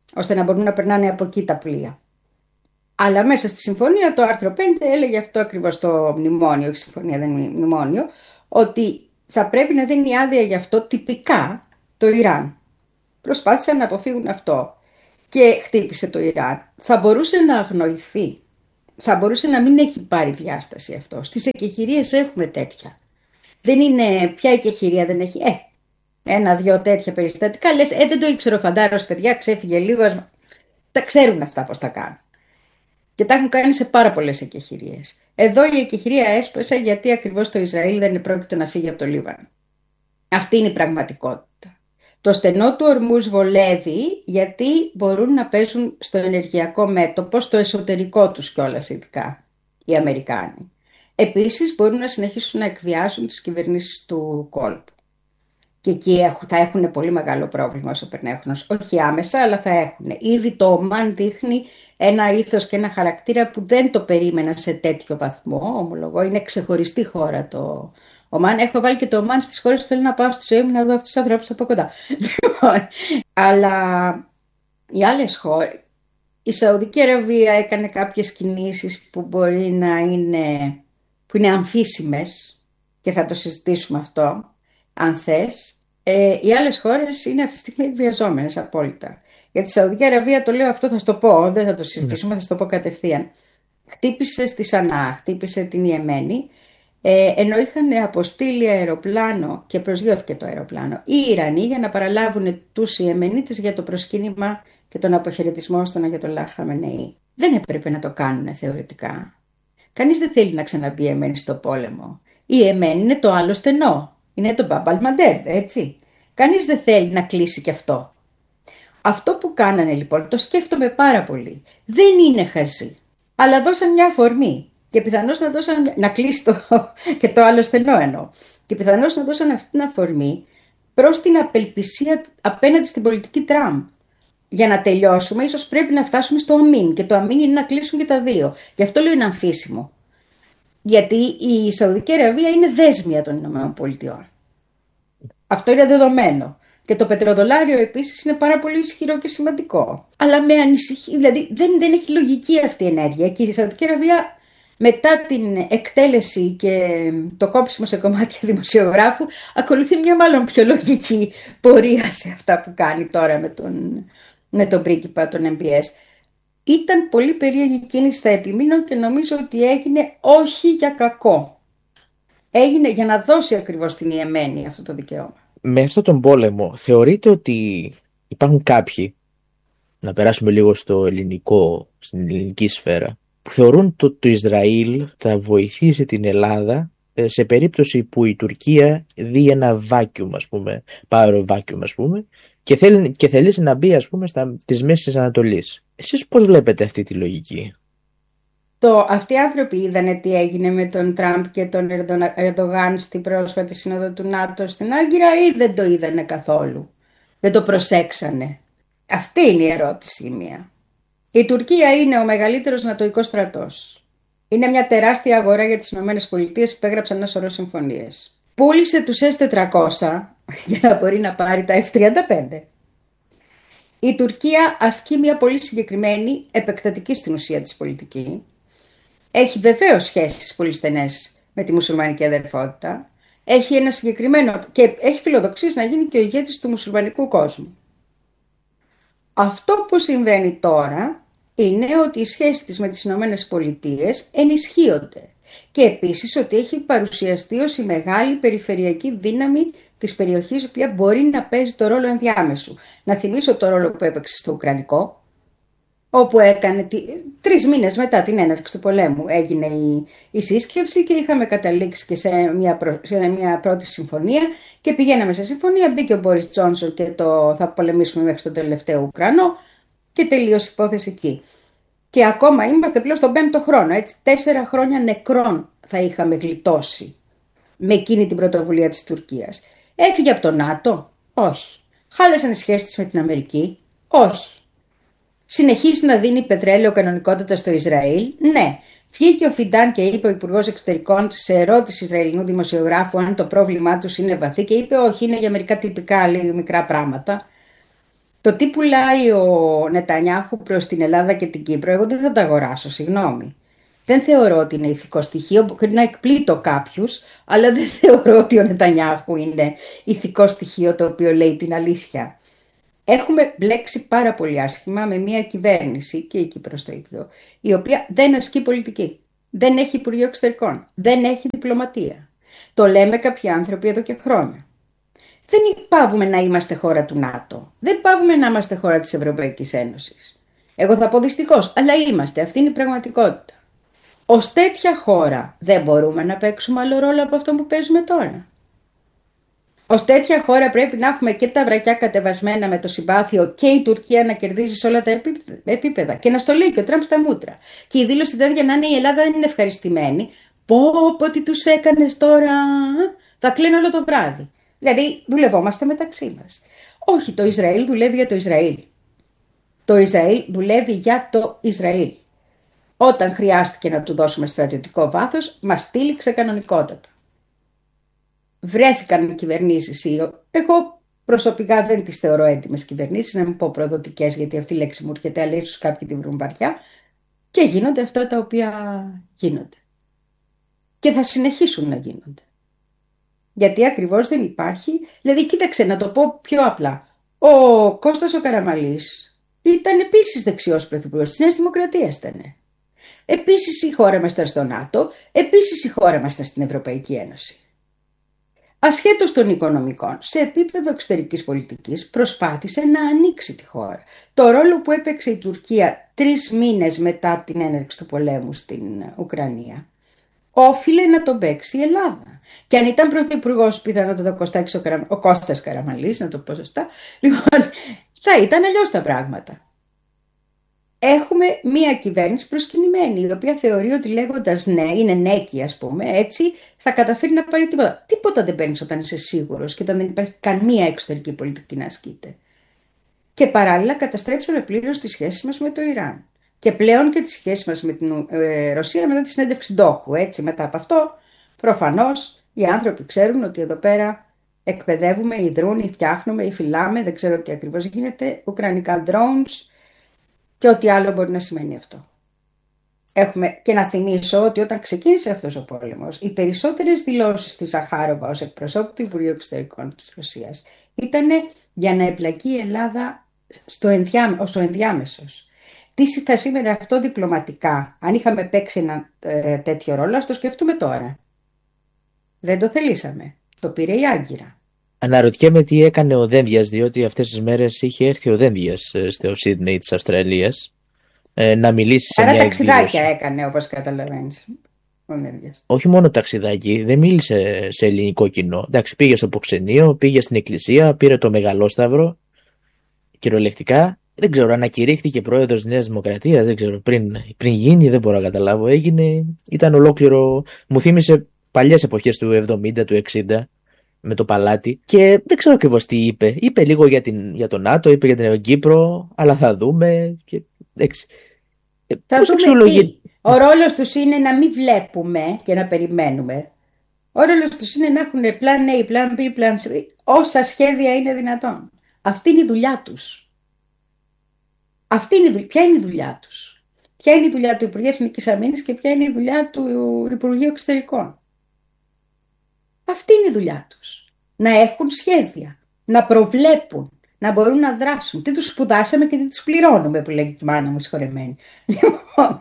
ώστε να μπορούν να περνάνε από εκεί τα πλοία. Αλλά μέσα στη συμφωνία το άρθρο 5 έλεγε αυτό ακριβώς το μνημόνιο, όχι συμφωνία δεν είναι μνημόνιο, ότι θα πρέπει να δίνει άδεια γι' αυτό τυπικά το Ιράν. Προσπάθησαν να αποφύγουν αυτό και χτύπησε το Ιράν. Θα μπορούσε να αγνοηθεί, θα μπορούσε να μην έχει πάρει διάσταση αυτό. Στις εκεχηρίες έχουμε τέτοια. Δεν είναι πια εκεχηρία, δεν έχει ένα-δυο τέτοια περιστατικά. Λες, δεν το ήξερε ο Φαντάρος, παιδιά, ξέφυγε λίγο. Τα ξέρουν αυτά πώς τα κάνουν. Και τα έχουν κάνει σε πάρα πολλές εκεχηρίες. Εδώ η εκεχηρία έσπασε γιατί ακριβώς το Ισραήλ δεν επρόκειτο να φύγει από το Λίβανο. Αυτή είναι η πραγματικότητα. Το στενό του ορμούς βολεύει γιατί μπορούν να παίζουν στο ενεργειακό μέτωπο, στο εσωτερικό τους κιόλας ειδικά οι Αμερικάνοι. Επίσης μπορούν να συνεχίσουν να εκβιάσουν τις κυβερνήσεις του κόλπου. Και εκεί θα έχουν πολύ μεγάλο πρόβλημα όσο περνάει ο χρόνος. Όχι άμεσα, αλλά θα έχουν. Ήδη το Ομάν δείχνει ένα ήθος και ένα χαρακτήρα που δεν το περίμενα σε τέτοιο βαθμό. Ομολογώ, είναι ξεχωριστή χώρα το Ομάν. Έχω βάλει και το Ομάν στις χώρες που θέλω να πάω στη ζωή μου να δω αυτούς τους ανθρώπους από κοντά. Αλλά οι άλλες χώρες, η Σαουδική Αραβία έκανε κάποιες κινήσεις που μπορεί να είναι, που είναι αμφίσιμες και θα το συζητήσουμε αυτό. Αν θες, οι άλλες χώρες είναι αυτή τη στιγμή εκβιαζόμενες απόλυτα. Για τη Σαουδική Αραβία το λέω αυτό, θα στο πω, δεν θα το συζητήσουμε, θα στο πω κατευθείαν. Χτύπησε στη Σανά, χτύπησε την Ιεμένη, ενώ είχαν αποστείλει αεροπλάνο και προσγειώθηκε το αεροπλάνο οι Ιρανοί για να παραλάβουν τους Ιεμενίτες για το προσκύνημα και τον αποχαιρετισμό στον Αγιατολλάχ Χαμενεή. Δεν έπρεπε να το κάνουν θεωρητικά. Κανείς δεν θέλει να ξαναμπεί η Ιεμένη στο πόλεμο. Η Ιεμένη είναι το άλλο στενό. Είναι το Μπαμπ Αλ-Μαντέμ, έτσι. Κανείς δεν θέλει να κλείσει κι αυτό. Αυτό που κάνανε λοιπόν, το σκέφτομαι πάρα πολύ. Δεν είναι χαζί, αλλά δώσαν μια αφορμή. Και πιθανώς να δώσαν, να κλείσει και το άλλο στενό εννοώ. Και πιθανώς να δώσαν αυτή την αφορμή προς την απελπισία απέναντι στην πολιτική Τραμπ. Για να τελειώσουμε, ίσως πρέπει να φτάσουμε στο αμήν. Και το αμήν είναι να κλείσουν και τα δύο. Γι' αυτό λέω είναι αμφίσιμο. Γιατί η Σαουδική Αραβία είναι δέσμια των ΗΠΑ. Αυτό είναι δεδομένο. Και το πετροδολάριο επίσης είναι πάρα πολύ ισχυρό και σημαντικό. Αλλά με ανησυχεί, δηλαδή δεν έχει λογική αυτή η ενέργεια. Και η Σαουδική Αραβία μετά την εκτέλεση και το κόψιμο σε κομμάτια δημοσιογράφου ακολουθεί μια μάλλον πιο λογική πορεία σε αυτά που κάνει τώρα με τον πρίγκιπα, τον MBS. Ήταν πολύ περίεργη κίνηση, θα επιμείνω, και νομίζω ότι έγινε όχι για κακό. Έγινε για να δώσει ακριβώς την Ιεμένη αυτό το δικαίωμα.
Με αυτόν τον πόλεμο θεωρείτε ότι υπάρχουν κάποιοι, να περάσουμε λίγο στο ελληνικό, στην ελληνική σφαίρα, που θεωρούν το Ισραήλ θα βοηθήσει την Ελλάδα σε περίπτωση που η Τουρκία δει ένα βάκιουμ, ας πούμε, power vacuum, ας πούμε, και θέλει να μπει, ας πούμε, στις Μέσης Ανατολής. Εσείς πώς βλέπετε αυτή τη λογική?
Αυτοί οι άνθρωποι είδανε τι έγινε με τον Τραμπ και τον Ερντογάν στην πρόσφατη σύνοδο του ΝΑΤΟ στην Άγκυρα, ή δεν το είδανε καθόλου? Δεν το προσέξανε? Αυτή είναι η ερώτηση μία. Η Τουρκία είναι ο μεγαλύτερος νατοϊκός στρατός. Είναι μια τεράστια αγορά για τις ΗΠΑ που υπέγραψαν ένα σωρό συμφωνίες. Πούλησε τους S-400 για να μπορεί να πάρει τα F-35. Η Τουρκία ασκεί μια πολύ συγκεκριμένη, επεκτατική στην ουσία της πολιτική. Έχει βεβαίως σχέσεις πολύ στενές με τη μουσουλμανική αδερφότητα. Έχει ένα συγκεκριμένο και έχει φιλοδοξίες να γίνει και ο ηγέτης του μουσουλμανικού κόσμου. Αυτό που συμβαίνει τώρα είναι ότι οι σχέσεις της με τις Ηνωμένες Πολιτείες ενισχύονται και επίσης ότι έχει παρουσιαστεί ως η μεγάλη περιφερειακή δύναμη της περιοχής, η οποία μπορεί να παίζει το ρόλο ενδιάμεσου. Να θυμίσω το ρόλο που έπαιξε στο Ουκρανικό, όπου έκανε 3 μήνες μετά την έναρξη του πολέμου έγινε η σύσκεψη και είχαμε καταλήξει και σε μια πρώτη συμφωνία και πηγαίναμε σε συμφωνία, μπήκε ο Μπόρις Τζόνσον και θα πολεμήσουμε μέχρι τον τελευταίο Ουκρανό και τελείωσε η υπόθεση εκεί. Και ακόμα είμαστε πλέον στον 5ο χρόνο, έτσι, 4 χρόνια νεκρών θα είχαμε γλιτώσει με εκείνη την πρωτοβουλία της Τουρκίας. Έφυγε από το ΝΑΤΟ? Όχι. Χάλασαν οι σχέσεις της με την Αμερική? Όχι. Συνεχίζει να δίνει πετρέλαιο κανονικότητα στο Ισραήλ? Ναι. Βγήκε ο Φιντάν και είπε, ο Υπουργός Εξωτερικών, σε ερώτηση Ισραηλινού δημοσιογράφου αν το πρόβλημά τους είναι βαθύ, και είπε όχι, είναι για μερικά τυπικά, λέει, μικρά πράγματα. Το τι πουλάει ο Νετανιάχου προς την Ελλάδα και την Κύπρο, εγώ δεν θα τα αγοράσω, συγγνώμη. Δεν θεωρώ ότι είναι ηθικό στοιχείο, μπορεί να εκπλήττω κάποιους, αλλά δεν θεωρώ ότι ο Νετανιάχου είναι ηθικό στοιχείο το οποίο λέει την αλήθεια. Έχουμε μπλέξει πάρα πολύ άσχημα με μια κυβέρνηση, και η Κύπρος το ίδιο, η οποία δεν ασκεί πολιτική, δεν έχει Υπουργείο Εξωτερικών, δεν έχει διπλωματία. Το λέμε κάποιοι άνθρωποι εδώ και χρόνια. Δεν πάβουμε να είμαστε χώρα του ΝΑΤΟ, δεν πάβουμε να είμαστε χώρα της Ευρωπαϊκής Ένωσης. Εγώ θα πω δυστυχώς, αλλά είμαστε, αυτή είναι η πραγματικότητα. Ως τέτοια χώρα δεν μπορούμε να παίξουμε άλλο ρόλο από αυτό που παίζουμε τώρα. Ως τέτοια χώρα πρέπει να έχουμε και τα βρακιά κατεβασμένα με το συμπάθειο και η Τουρκία να κερδίζει σε όλα τα επίπεδα. Και να στο λέει και ο Τραμπ στα μούτρα. Και η δήλωση ήταν για να είναι η Ελλάδα δεν είναι ευχαριστημένη. Πω τι τους έκανες τώρα. Θα κλείνω όλο το βράδυ. Δηλαδή δουλευόμαστε μεταξύ μας. Όχι, το Ισραήλ δουλεύει για το Ισραήλ. Το Ισραήλ δουλεύει για το Ισραήλ. Όταν χρειάστηκε να του δώσουμε στρατιωτικό βάθος, μας στήλιξε κανονικότατα. Βρέθηκαν κυβερνήσεις, εγώ προσωπικά δεν τις θεωρώ έτοιμες κυβερνήσεις, να μην πω προδοτικές, γιατί αυτή η λέξη μου έρχεται, αλλά ίσως κάποιοι τη βρουν βαριά, και γίνονται αυτά τα οποία γίνονται. Και θα συνεχίσουν να γίνονται. Γιατί ακριβώς δεν υπάρχει, δηλαδή κοίταξε να το πω πιο απλά, ο Κώστας ο Καραμανλής ήταν επίσης δεξιός πρωθυπουργός της Νέας Δημοκρατίας ήταν. Επίσης η χώρα μας ήταν στο ΝΑΤΟ, επίσης η χώρα μας ήταν στην Ευρωπαϊκή Ένωση. Ασχέτως των οικονομικών, σε επίπεδο εξωτερικής πολιτικής προσπάθησε να ανοίξει τη χώρα. Το ρόλο που έπαιξε η Τουρκία 3 μήνες μετά την έναρξη του πολέμου στην Ουκρανία, όφιλε να τον παίξει η Ελλάδα. Και αν ήταν πρωθυπουργός πιθανότατα ο Κώστας Καραμανλής, να το πω σωστά, λοιπόν, θα ήταν αλλιώς τα πράγματα. Έχουμε μία κυβέρνηση προσκυνημένη, η οποία θεωρεί ότι λέγοντας ναι, είναι νέκη ας πούμε, έτσι θα καταφέρει να πάρει τίποτα. Τίποτα δεν παίρνεις όταν είσαι σίγουρος και όταν δεν υπάρχει καμία εξωτερική πολιτική να ασκείται. Και παράλληλα καταστρέψαμε πλήρως τις σχέσεις μας με το Ιράν. Και πλέον και τις σχέσεις μας με την Ρωσία μετά τη συνέντευξη Ντόκου. Έτσι, μετά από αυτό, προφανώς οι άνθρωποι ξέρουν ότι εδώ πέρα εκπαιδεύουμε, ιδρούν, ή φτιάχνουμε, ή φυλάμε, δεν ξέρω τι ακριβώς γίνεται, ουκρανικά drones. Και ό,τι άλλο μπορεί να σημαίνει αυτό. Και να θυμίσω ότι όταν ξεκίνησε αυτός ο πόλεμος, οι περισσότερες δηλώσεις της Ζαχάροβα ως εκπροσώπου του Υπουργείου Εξωτερικών της Ρωσίας ήταν για να εμπλακεί η Ελλάδα ως ο ενδιάμεσος. Τι θα σήμαινε αυτό διπλωματικά, αν είχαμε παίξει ένα τέτοιο ρόλο, ας το σκεφτούμε τώρα. Δεν το θελήσαμε. Το πήρε η Άγκυρα.
Αναρωτιέμαι τι έκανε ο Δένδιας, διότι αυτές τις μέρες είχε έρθει ο Δένδιας στο Σίδνεϊ της Αυστραλίας να μιλήσει σε μια εκδήλωση.
Άρα ταξιδάκια έκανε, όπως καταλαβαίνεις, ο Δένδιας.
Όχι μόνο ταξιδάκι, δεν μίλησε σε ελληνικό κοινό. Εντάξει, πήγε στο προξενείο, πήγε στην εκκλησία, πήρε το μεγαλόσταυρο, κυριολεκτικά. Δεν ξέρω, ανακηρύχθηκε πρόεδρος της Νέας Δημοκρατίας, δεν ξέρω, πριν γίνει, δεν μπορώ να καταλάβω, έγινε, ήταν ολόκληρο, μου θύμισε παλιές εποχές του 70, του 60. Με το παλάτι και δεν ξέρω ακριβώς τι είπε. Είπε λίγο για το ΝΑΤΟ, είπε για την Κύπρο, αλλά θα δούμε. Και,
ο ρόλος τους είναι να μην βλέπουμε και να περιμένουμε. Ο ρόλος τους είναι να έχουν πλάν A, πλάν B, πλάν C, όσα σχέδια είναι δυνατόν. Αυτή είναι η δουλειά τους. Ποια είναι η δουλειά τους? Ποια είναι η δουλειά του Υπουργείου Εθνικής Αμήνης και ποια είναι η δουλειά του Υπουργείου Εξωτερικών? Αυτή είναι η δουλειά τους. Να έχουν σχέδια, να προβλέπουν, να μπορούν να δράσουν. Τι τους σπουδάσαμε και τι τους πληρώνουμε, που λέγει η μάνα μου συγχωρεμένη. Λοιπόν,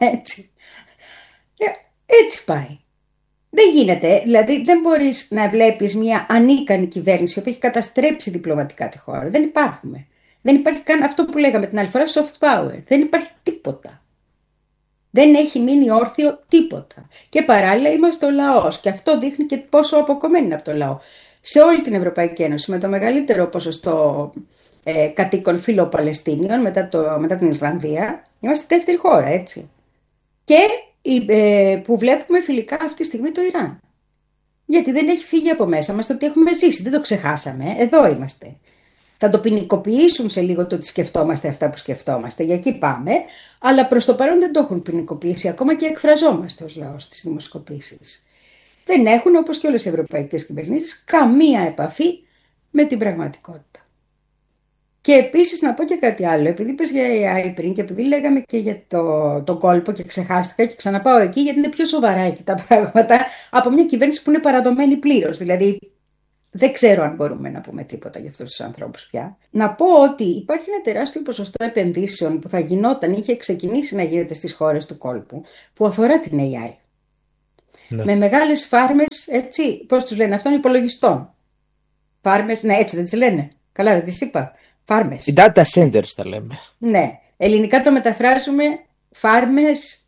έτσι πάει. Δεν γίνεται, δηλαδή δεν μπορείς να βλέπεις μια ανίκανη κυβέρνηση που έχει καταστρέψει διπλωματικά τη χώρα. Δεν υπάρχουμε. Δεν υπάρχει καν αυτό που λέγαμε την άλλη φορά, soft power. Δεν υπάρχει τίποτα. Δεν έχει μείνει όρθιο τίποτα. Και παράλληλα είμαστε ο λαός. Και αυτό δείχνει και πόσο αποκομμένοι είναι από το λαό. Σε όλη την Ευρωπαϊκή Ένωση, με το μεγαλύτερο ποσοστό κατοίκων φιλοπαλαιστίνιων μετά την Ιρλανδία, είμαστε δεύτερη χώρα, έτσι. Και που βλέπουμε φιλικά αυτή τη στιγμή το Ιράν. Γιατί δεν έχει φύγει από μέσα μας το ότι έχουμε ζήσει. Δεν το ξεχάσαμε. Εδώ είμαστε. Θα το ποινικοποιήσουν σε λίγο το ότι σκεφτόμαστε αυτά που σκεφτόμαστε. Για εκεί πάμε. Αλλά προς το παρόν δεν το έχουν ποινικοποιήσει. Ακόμα και εκφραζόμαστε ως λαός στις δημοσκοπήσεις. Δεν έχουν, όπως και όλες οι ευρωπαϊκές κυβερνήσεις, καμία επαφή με την πραγματικότητα. Και επίσης να πω και κάτι άλλο, επειδή είπες για AI πριν και επειδή λέγαμε και για το κόλπο και ξεχάστηκα και ξαναπάω εκεί, γιατί είναι πιο σοβαρά εκεί τα πράγματα από μια κυβέρνηση που είναι παραδομένη πλήρως. Δηλαδή δεν ξέρω αν μπορούμε να πούμε τίποτα για αυτούς τους ανθρώπους πια. Να πω ότι υπάρχει ένα τεράστιο ποσοστό επενδύσεων που θα γινόταν, είχε ξεκινήσει να γίνεται στις χώρες του κόλπου, που αφορά την AI. Ναι. Με μεγάλες φάρμες, έτσι, πώς τους λένε αυτών, υπολογιστών. Φάρμες, ναι, έτσι δεν τις λένε. Καλά, δεν τις είπα. Φάρμες.
Οι data centers τα λέμε.
Ναι. Ελληνικά το μεταφράζουμε φάρμες.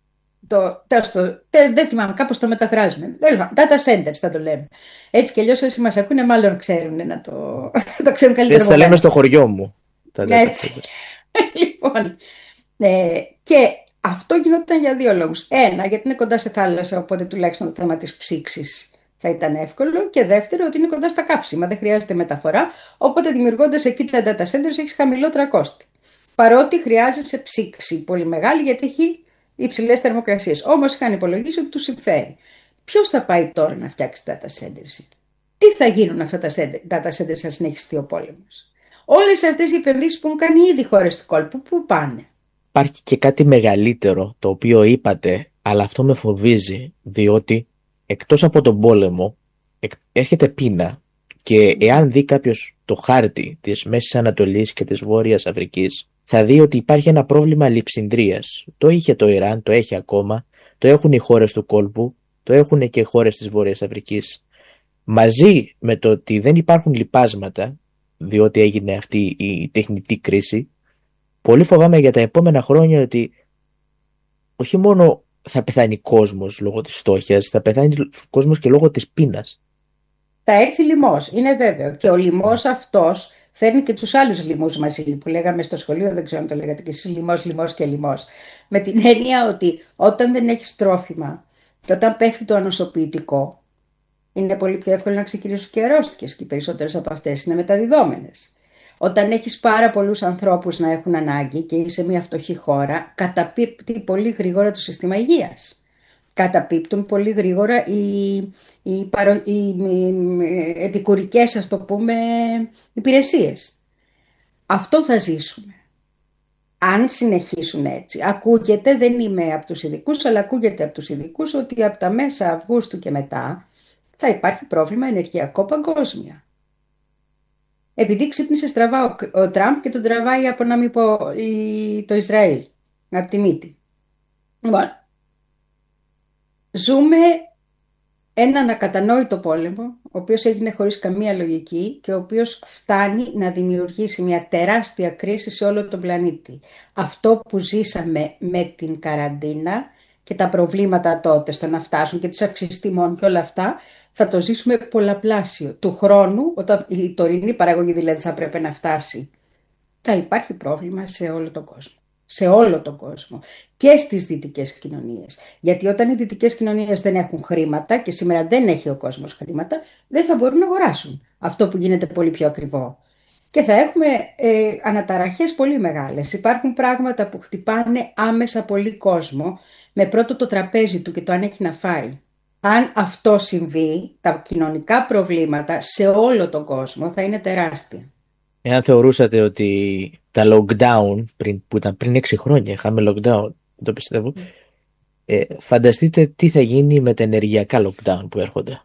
Δεν θυμάμαι, κάπως το μεταφράζουμε. Data centers θα το λέμε. Έτσι κι αλλιώς όσοι μας ακούνε, μάλλον ξέρουν να το ξέρουν καλύτερα.
Έτσι θα λέμε στο χωριό μου.
Έτσι. Λοιπόν. Και αυτό γινόταν για δύο λόγους. Ένα, γιατί είναι κοντά σε θάλασσα, οπότε τουλάχιστον το θέμα της ψήξης θα ήταν εύκολο. Και δεύτερο, ότι είναι κοντά στα καύσιμα, δεν χρειάζεται μεταφορά. Οπότε δημιουργώντας εκεί τα data centers έχεις χαμηλότερα κόστη. Παρότι χρειάζεσαι ψήξη πολύ μεγάλη, γιατί έχει υψηλές θερμοκρασίες. Όμως είχαν υπολογίσει ότι τους συμφέρει. Ποιος θα πάει τώρα να φτιάξει data centers? Τι θα γίνουν αυτά τα data centers αν συνεχιστεί ο πόλεμος? Όλες αυτές οι επενδύσεις που έχουν κάνει ήδη οι χώρες του κόλπου, πού πάνε?
Υπάρχει και κάτι μεγαλύτερο το οποίο είπατε, αλλά αυτό με φοβίζει, διότι εκτός από τον πόλεμο έρχεται πείνα και εάν δει κάποιος το χάρτη της Μέσης Ανατολής και της Βόρειας Αφρικής, θα δει ότι υπάρχει ένα πρόβλημα λειψινδρίας. Το είχε το Ιράν, το έχει ακόμα, το έχουν οι χώρες του κόλπου, το έχουν και οι χώρες της Βόρειας Αφρικής. Μαζί με το ότι δεν υπάρχουν λιπάσματα, διότι έγινε αυτή η τεχνητή κρίση, πολύ φοβάμαι για τα επόμενα χρόνια ότι όχι μόνο θα πεθάνει κόσμος λόγω της φτώχειας, θα πεθάνει κόσμος και λόγω της πείνας.
Θα έρθει λοιμός, είναι βέβαιο. Και ο λοιμός αυτός φέρνει και τους άλλους λοιμούς μαζί, που λέγαμε στο σχολείο, δεν ξέρω αν το λέγατε και εσείς, λοιμός και λοιμός. Με την έννοια ότι όταν δεν έχεις τρόφιμα και όταν πέφτει το ανοσοποιητικό, είναι πολύ πιο εύκολο να ξεκινήσουν και αρρώστιες και οι περισσότερες από αυτές είναι μεταδιδόμενες. Όταν έχεις πάρα πολλούς ανθρώπους να έχουν ανάγκη και είσαι μια φτωχή χώρα, καταπίπτει πολύ γρήγορα το σύστημα υγείας. Καταπίπτουν πολύ γρήγορα οι επικουρικές, ας το πούμε, υπηρεσίες. Αυτό θα ζήσουμε. Αν συνεχίσουν έτσι. Ακούγεται, δεν είμαι από τους ειδικούς, αλλά ακούγεται από τους ειδικούς ότι από τα μέσα Αυγούστου και μετά θα υπάρχει πρόβλημα ενεργειακό παγκόσμια. Επειδή ξύπνησε στραβά ο Τραμπ και τον τραβάει από να μην πω το Ισραήλ, από τη μύτη. Λοιπόν, ζούμε έναν ακατανόητο πόλεμο, ο οποίος έγινε χωρίς καμία λογική και ο οποίος φτάνει να δημιουργήσει μια τεράστια κρίση σε όλο τον πλανήτη. Αυτό που ζήσαμε με την καραντίνα και τα προβλήματα τότε στο να φτάσουν και τις αυξήσεις τιμών και όλα αυτά, θα το ζήσουμε πολλαπλάσιο. Του χρόνου, όταν η τωρινή παραγωγή δηλαδή θα πρέπει να φτάσει, θα υπάρχει πρόβλημα σε όλο τον κόσμο. Σε όλο τον κόσμο και στις δυτικές κοινωνίες. Γιατί όταν οι δυτικές κοινωνίες δεν έχουν χρήματα και σήμερα δεν έχει ο κόσμος χρήματα, δεν θα μπορούν να αγοράσουν αυτό που γίνεται πολύ πιο ακριβό. Και θα έχουμε αναταραχές πολύ μεγάλες. Υπάρχουν πράγματα που χτυπάνε άμεσα πολύ κόσμο με πρώτο το τραπέζι του και το αν έχει να φάει. Αν αυτό συμβεί, τα κοινωνικά προβλήματα σε όλο τον κόσμο θα είναι τεράστια.
Εάν θεωρούσατε ότι τα lockdown, που ήταν πριν 6 χρόνια, είχαμε lockdown, το πιστεύω, φανταστείτε τι θα γίνει με τα ενεργειακά lockdown που έρχονται.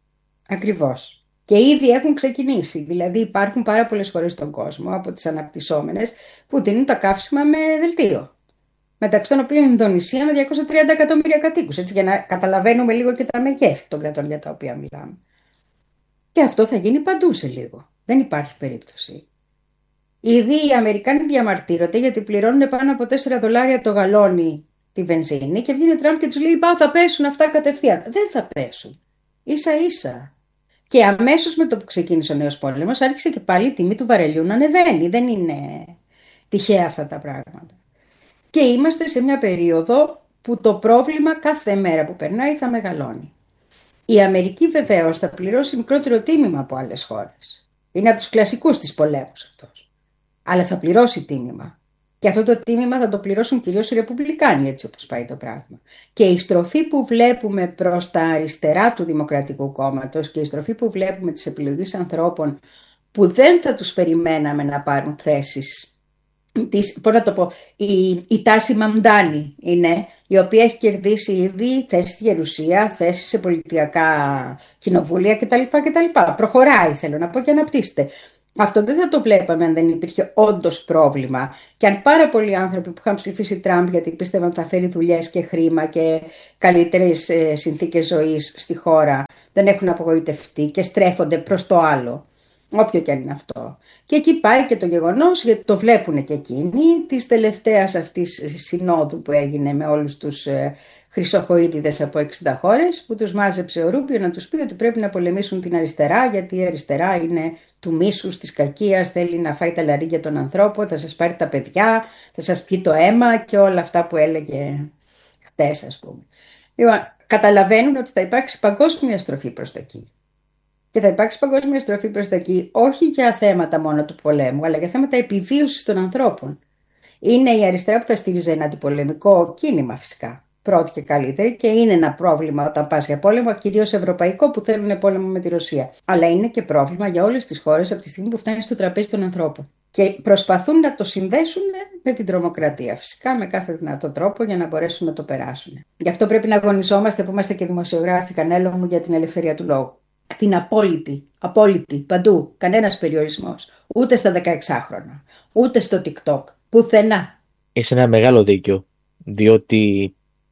Ακριβώς. Και ήδη έχουν ξεκινήσει. Δηλαδή υπάρχουν πάρα πολλές χώρες στον κόσμο, από τις αναπτυσσόμενες, που δίνουν τα καύσιμα με δελτίο. Μεταξύ των οποίων η Ινδονησία με 230 εκατομμύρια κατοίκους, έτσι, για να καταλαβαίνουμε λίγο και τα μεγέθη των κρατών για τα οποία μιλάμε. Και αυτό θα γίνει παντού σε λίγο. Δεν υπάρχει περίπτωση. Ήδη οι Αμερικάνοι διαμαρτύρονται γιατί πληρώνουν πάνω από $4 το γαλόνι τη βενζίνη και βγαίνει ο Τραμπ και τους λέει θα πέσουν αυτά κατευθείαν. Δεν θα πέσουν. Ίσα ίσα. Και αμέσως με το που ξεκίνησε ο νέος πόλεμος άρχισε και πάλι η τιμή του βαρελιού να ανεβαίνει. Δεν είναι τυχαία αυτά τα πράγματα. Και είμαστε σε μια περίοδο που το πρόβλημα κάθε μέρα που περνάει θα μεγαλώνει. Η Αμερική βεβαίως θα πληρώσει μικρότερο τίμημα από άλλες χώρες. Είναι από τους κλασικούς της πολέμους αυτός. Αλλά θα πληρώσει τίμημα. Και αυτό το τίμημα θα το πληρώσουν κυρίως οι Ρεπουμπλικάνοι, έτσι όπως πάει το πράγμα. Και η στροφή που βλέπουμε προς τα αριστερά του Δημοκρατικού Κόμματος και η στροφή που βλέπουμε της επιλογής ανθρώπων που δεν θα τους περιμέναμε να πάρουν θέσεις. Πώς να το πω, η Τάση Μαμντάνη είναι, η οποία έχει κερδίσει ήδη θέση στη Γερουσία, θέση σε πολιτικά κοινοβούλια κτλ. Προχωράει, θέλω να πω, και αναπτύσσεται. Αυτό δεν θα το βλέπαμε αν δεν υπήρχε όντως πρόβλημα. Και αν πάρα πολλοί άνθρωποι που είχαν ψηφίσει Τραμπ γιατί πίστευαν θα φέρει δουλειές και χρήμα και καλύτερες συνθήκες ζωής στη χώρα, δεν έχουν απογοητευτεί και στρέφονται προς το άλλο. Όποιο και αν είναι αυτό. Και εκεί πάει και το γεγονός, γιατί το βλέπουν και εκείνοι, της τελευταίας αυτής συνόδου που έγινε με όλους τους χρυσοχοΐδιδες από 60 χώρες, που τους μάζεψε ο Ρούπιο να τους πει ότι πρέπει να πολεμήσουν την αριστερά, γιατί η αριστερά είναι του μίσους, της κακίας, θέλει να φάει τα λαρύγια των ανθρώπων, θα σας πάρει τα παιδιά, θα σας πιει το αίμα και όλα αυτά που έλεγε χτες, ας πούμε. Λοιπόν, καταλαβαίνουν ότι θα υπάρξει παγκόσμια στροφή προς τα εκεί. Και θα υπάρξει παγκόσμια στροφή προς τα εκεί, όχι για θέματα μόνο του πολέμου, αλλά για θέματα επιβίωσης των ανθρώπων. Είναι η αριστερά που θα στήριζε ένα αντιπολεμικό κίνημα, φυσικά. Πρώτη και καλύτερη, και είναι ένα πρόβλημα όταν πας για πόλεμο, κυρίως ευρωπαϊκό, που θέλουν πόλεμο με τη Ρωσία. Αλλά είναι και πρόβλημα για όλες τις χώρες από τη στιγμή που φτάνει στο τραπέζι των ανθρώπων. Και προσπαθούν να το συνδέσουν με την τρομοκρατία, φυσικά, με κάθε δυνατό τρόπο για να μπορέσουν να το περάσουν. Γι' αυτό πρέπει να αγωνιζόμαστε, που είμαστε και δημοσιογράφοι, Κανέλο μου, για την ελευθερία του λόγου. Την απόλυτη, παντού, κανένας περιορισμός. Ούτε στα 16χρονα, ούτε στο TikTok, πουθενά.
Είσαι ένα μεγάλο δίκιο, διότι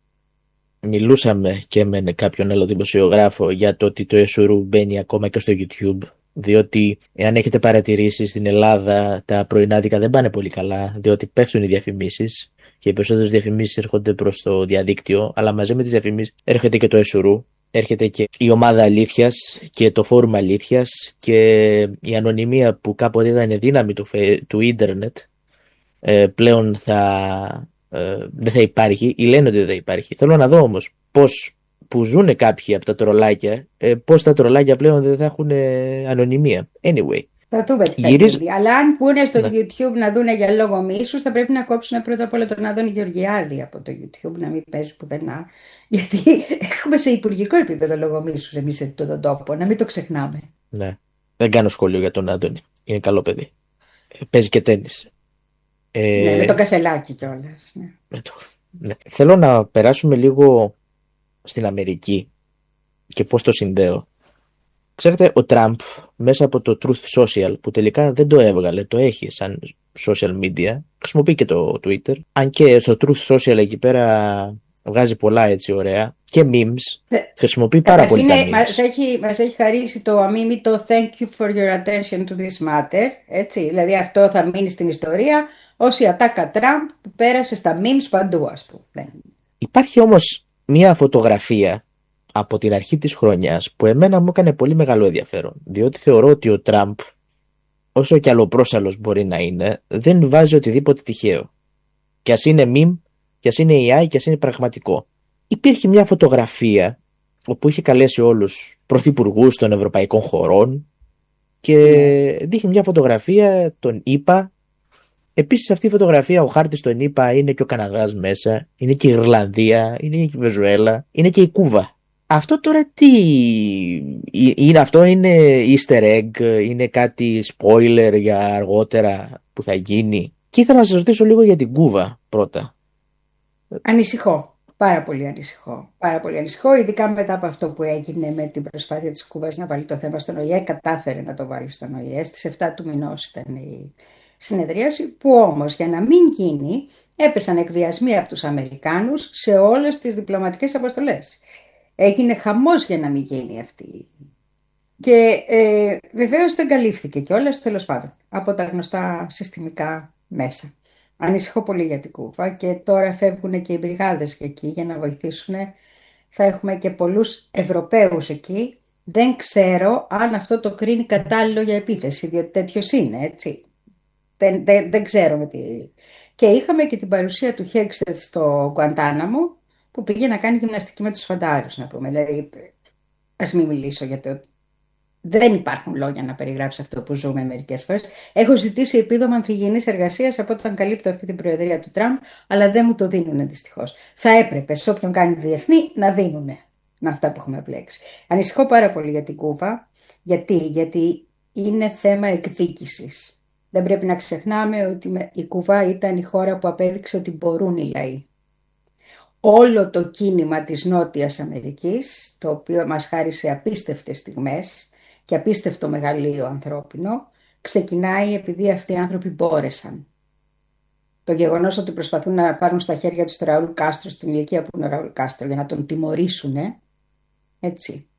μιλούσαμε και με κάποιον άλλο δημοσιογράφο για το ότι το Εσουρού μπαίνει ακόμα και στο YouTube, διότι εάν έχετε παρατηρήσει στην Ελλάδα τα πρωινάδικα δεν πάνε πολύ καλά, διότι πέφτουν οι διαφημίσεις και οι περισσότερες διαφημίσεις έρχονται προς το διαδίκτυο, αλλά μαζί με τις διαφημίσεις έρχεται και το Εσουρού. Έρχεται και η ομάδα αλήθειας και το φόρουμ αλήθειας και η ανωνυμία που κάποτε ήταν δύναμη του ίντερνετ πλέον δεν θα υπάρχει, ή λένε ότι δεν θα υπάρχει. Θέλω να δω όμως πώς που ζουν κάποιοι από τα τρολάκια, πώς τα τρολάκια πλέον δεν θα έχουν ανωνυμία. Anyway.
Θα δούμε τι θα γίνει. Αλλά αν πούνε στο YouTube να δούνε για λόγο μίσους, θα πρέπει να κόψουν πρώτα απ' όλα τον Άδωνη Γεωργιάδη από το YouTube, να μην παίζει πουθενά. Γιατί έχουμε σε υπουργικό επίπεδο λόγο μίσους εμείς σε τον τόπο, να μην το ξεχνάμε.
Ναι. Δεν κάνω σχόλιο για τον Άδωνη. Είναι καλό παιδί. Παίζει και τένις.
Ναι, με το Κασελάκι κιόλας. Ναι.
Ναι. Θέλω να περάσουμε λίγο στην Αμερική και πώς το συνδέω. Ξέρετε, ο Τραμπ μέσα από το Truth Social, που τελικά δεν το έβγαλε, το έχει σαν social media, χρησιμοποιεί και το Twitter, αν και στο Truth Social εκεί πέρα βγάζει πολλά έτσι ωραία, και memes, χρησιμοποιεί πάρα πολύ τα memes.
Μας έχει χαρίσει το αμίμητο «Thank you for your attention to this matter», έτσι, δηλαδή αυτό θα μείνει στην ιστορία ως η ατάκα Τραμπ που πέρασε στα memes παντού, ας πούμε.
Υπάρχει όμως μια φωτογραφία από την αρχή της χρονιάς που εμένα μου έκανε πολύ μεγάλο ενδιαφέρον, διότι θεωρώ ότι ο Τραμπ, όσο κι αλλοπρόσαλλος μπορεί να είναι, δεν βάζει οτιδήποτε τυχαίο. Κι ας είναι meme, κι ας είναι AI, κι ας είναι πραγματικό. Υπήρχε μια φωτογραφία όπου είχε καλέσει όλους πρωθυπουργούς των ευρωπαϊκών χωρών και δείχνει μια φωτογραφία των ΗΠΑ. Επίσης αυτή η φωτογραφία, ο χάρτης των ΗΠΑ, είναι και ο Καναδάς μέσα, είναι και η Ιρλανδία, είναι και η Βενεζουέλα, είναι και η Κούβα. Αυτό τώρα τι είναι? Αυτό είναι easter egg, είναι κάτι spoiler για αργότερα που θα γίνει? Και ήθελα να σας ρωτήσω λίγο για την Κούβα πρώτα.
Ανησυχώ. Πάρα πολύ ανησυχώ. Πάρα πολύ ανησυχώ, ειδικά μετά από αυτό που έγινε με την προσπάθεια της Κούβας να βάλει το θέμα στον ΟΗΕ. Κατάφερε να το βάλει στον ΟΗΕ. Στις 7 του μηνός ήταν η συνεδρίαση, που όμως για να μην γίνει έπεσαν εκβιασμοί από τους Αμερικάνους σε όλες τις διπλωματικές αποστολές. Έγινε χαμός για να μην γίνει αυτή. Και βεβαίως δεν καλύφθηκε κιόλας, τέλος πάντων, από τα γνωστά συστημικά μέσα. Ανησυχώ πολύ για την Κούβα και τώρα φεύγουν και οι μπριγάδες και εκεί για να βοηθήσουν. Θα έχουμε και πολλούς Ευρωπαίους εκεί. Δεν ξέρω αν αυτό το κρίνει κατάλληλο για επίθεση, διότι τέτοιος είναι, έτσι. Δεν ξέρουμε τι. Και είχαμε και την παρουσία του Χέξετ στο Γκουαντάναμο, που πήγε να κάνει γυμναστική με τους φαντάρους, να πούμε. Δηλαδή, ας μην μιλήσω γιατί δεν υπάρχουν λόγια να περιγράψει αυτό που ζούμε μερικές φορές. Έχω ζητήσει επίδομα ανθυγιεινής εργασίας από όταν καλύπτω αυτή την προεδρία του Τραμπ, αλλά δεν μου το δίνουν δυστυχώς. Θα έπρεπε σε όποιον κάνει διεθνή να δίνουν με αυτά που έχουμε μπλέξει. Ανησυχώ πάρα πολύ για την Κούβα. Γιατί είναι θέμα εκδίκησης. Δεν πρέπει να ξεχνάμε ότι η Κουβά ήταν η χώρα που απέδειξε ότι μπορούν οι λαοί. Όλο το κίνημα της Νότιας Αμερικής, το οποίο μας χάρισε απίστευτες στιγμές και απίστευτο μεγαλείο ανθρώπινο, ξεκινάει επειδή αυτοί οι άνθρωποι μπόρεσαν. Το γεγονός ότι προσπαθούν να πάρουν στα χέρια τους τον Ραούλ Κάστρο στην ηλικία που είναι ο Ραούλ Κάστρο για να τον τιμωρήσουν, έτσι,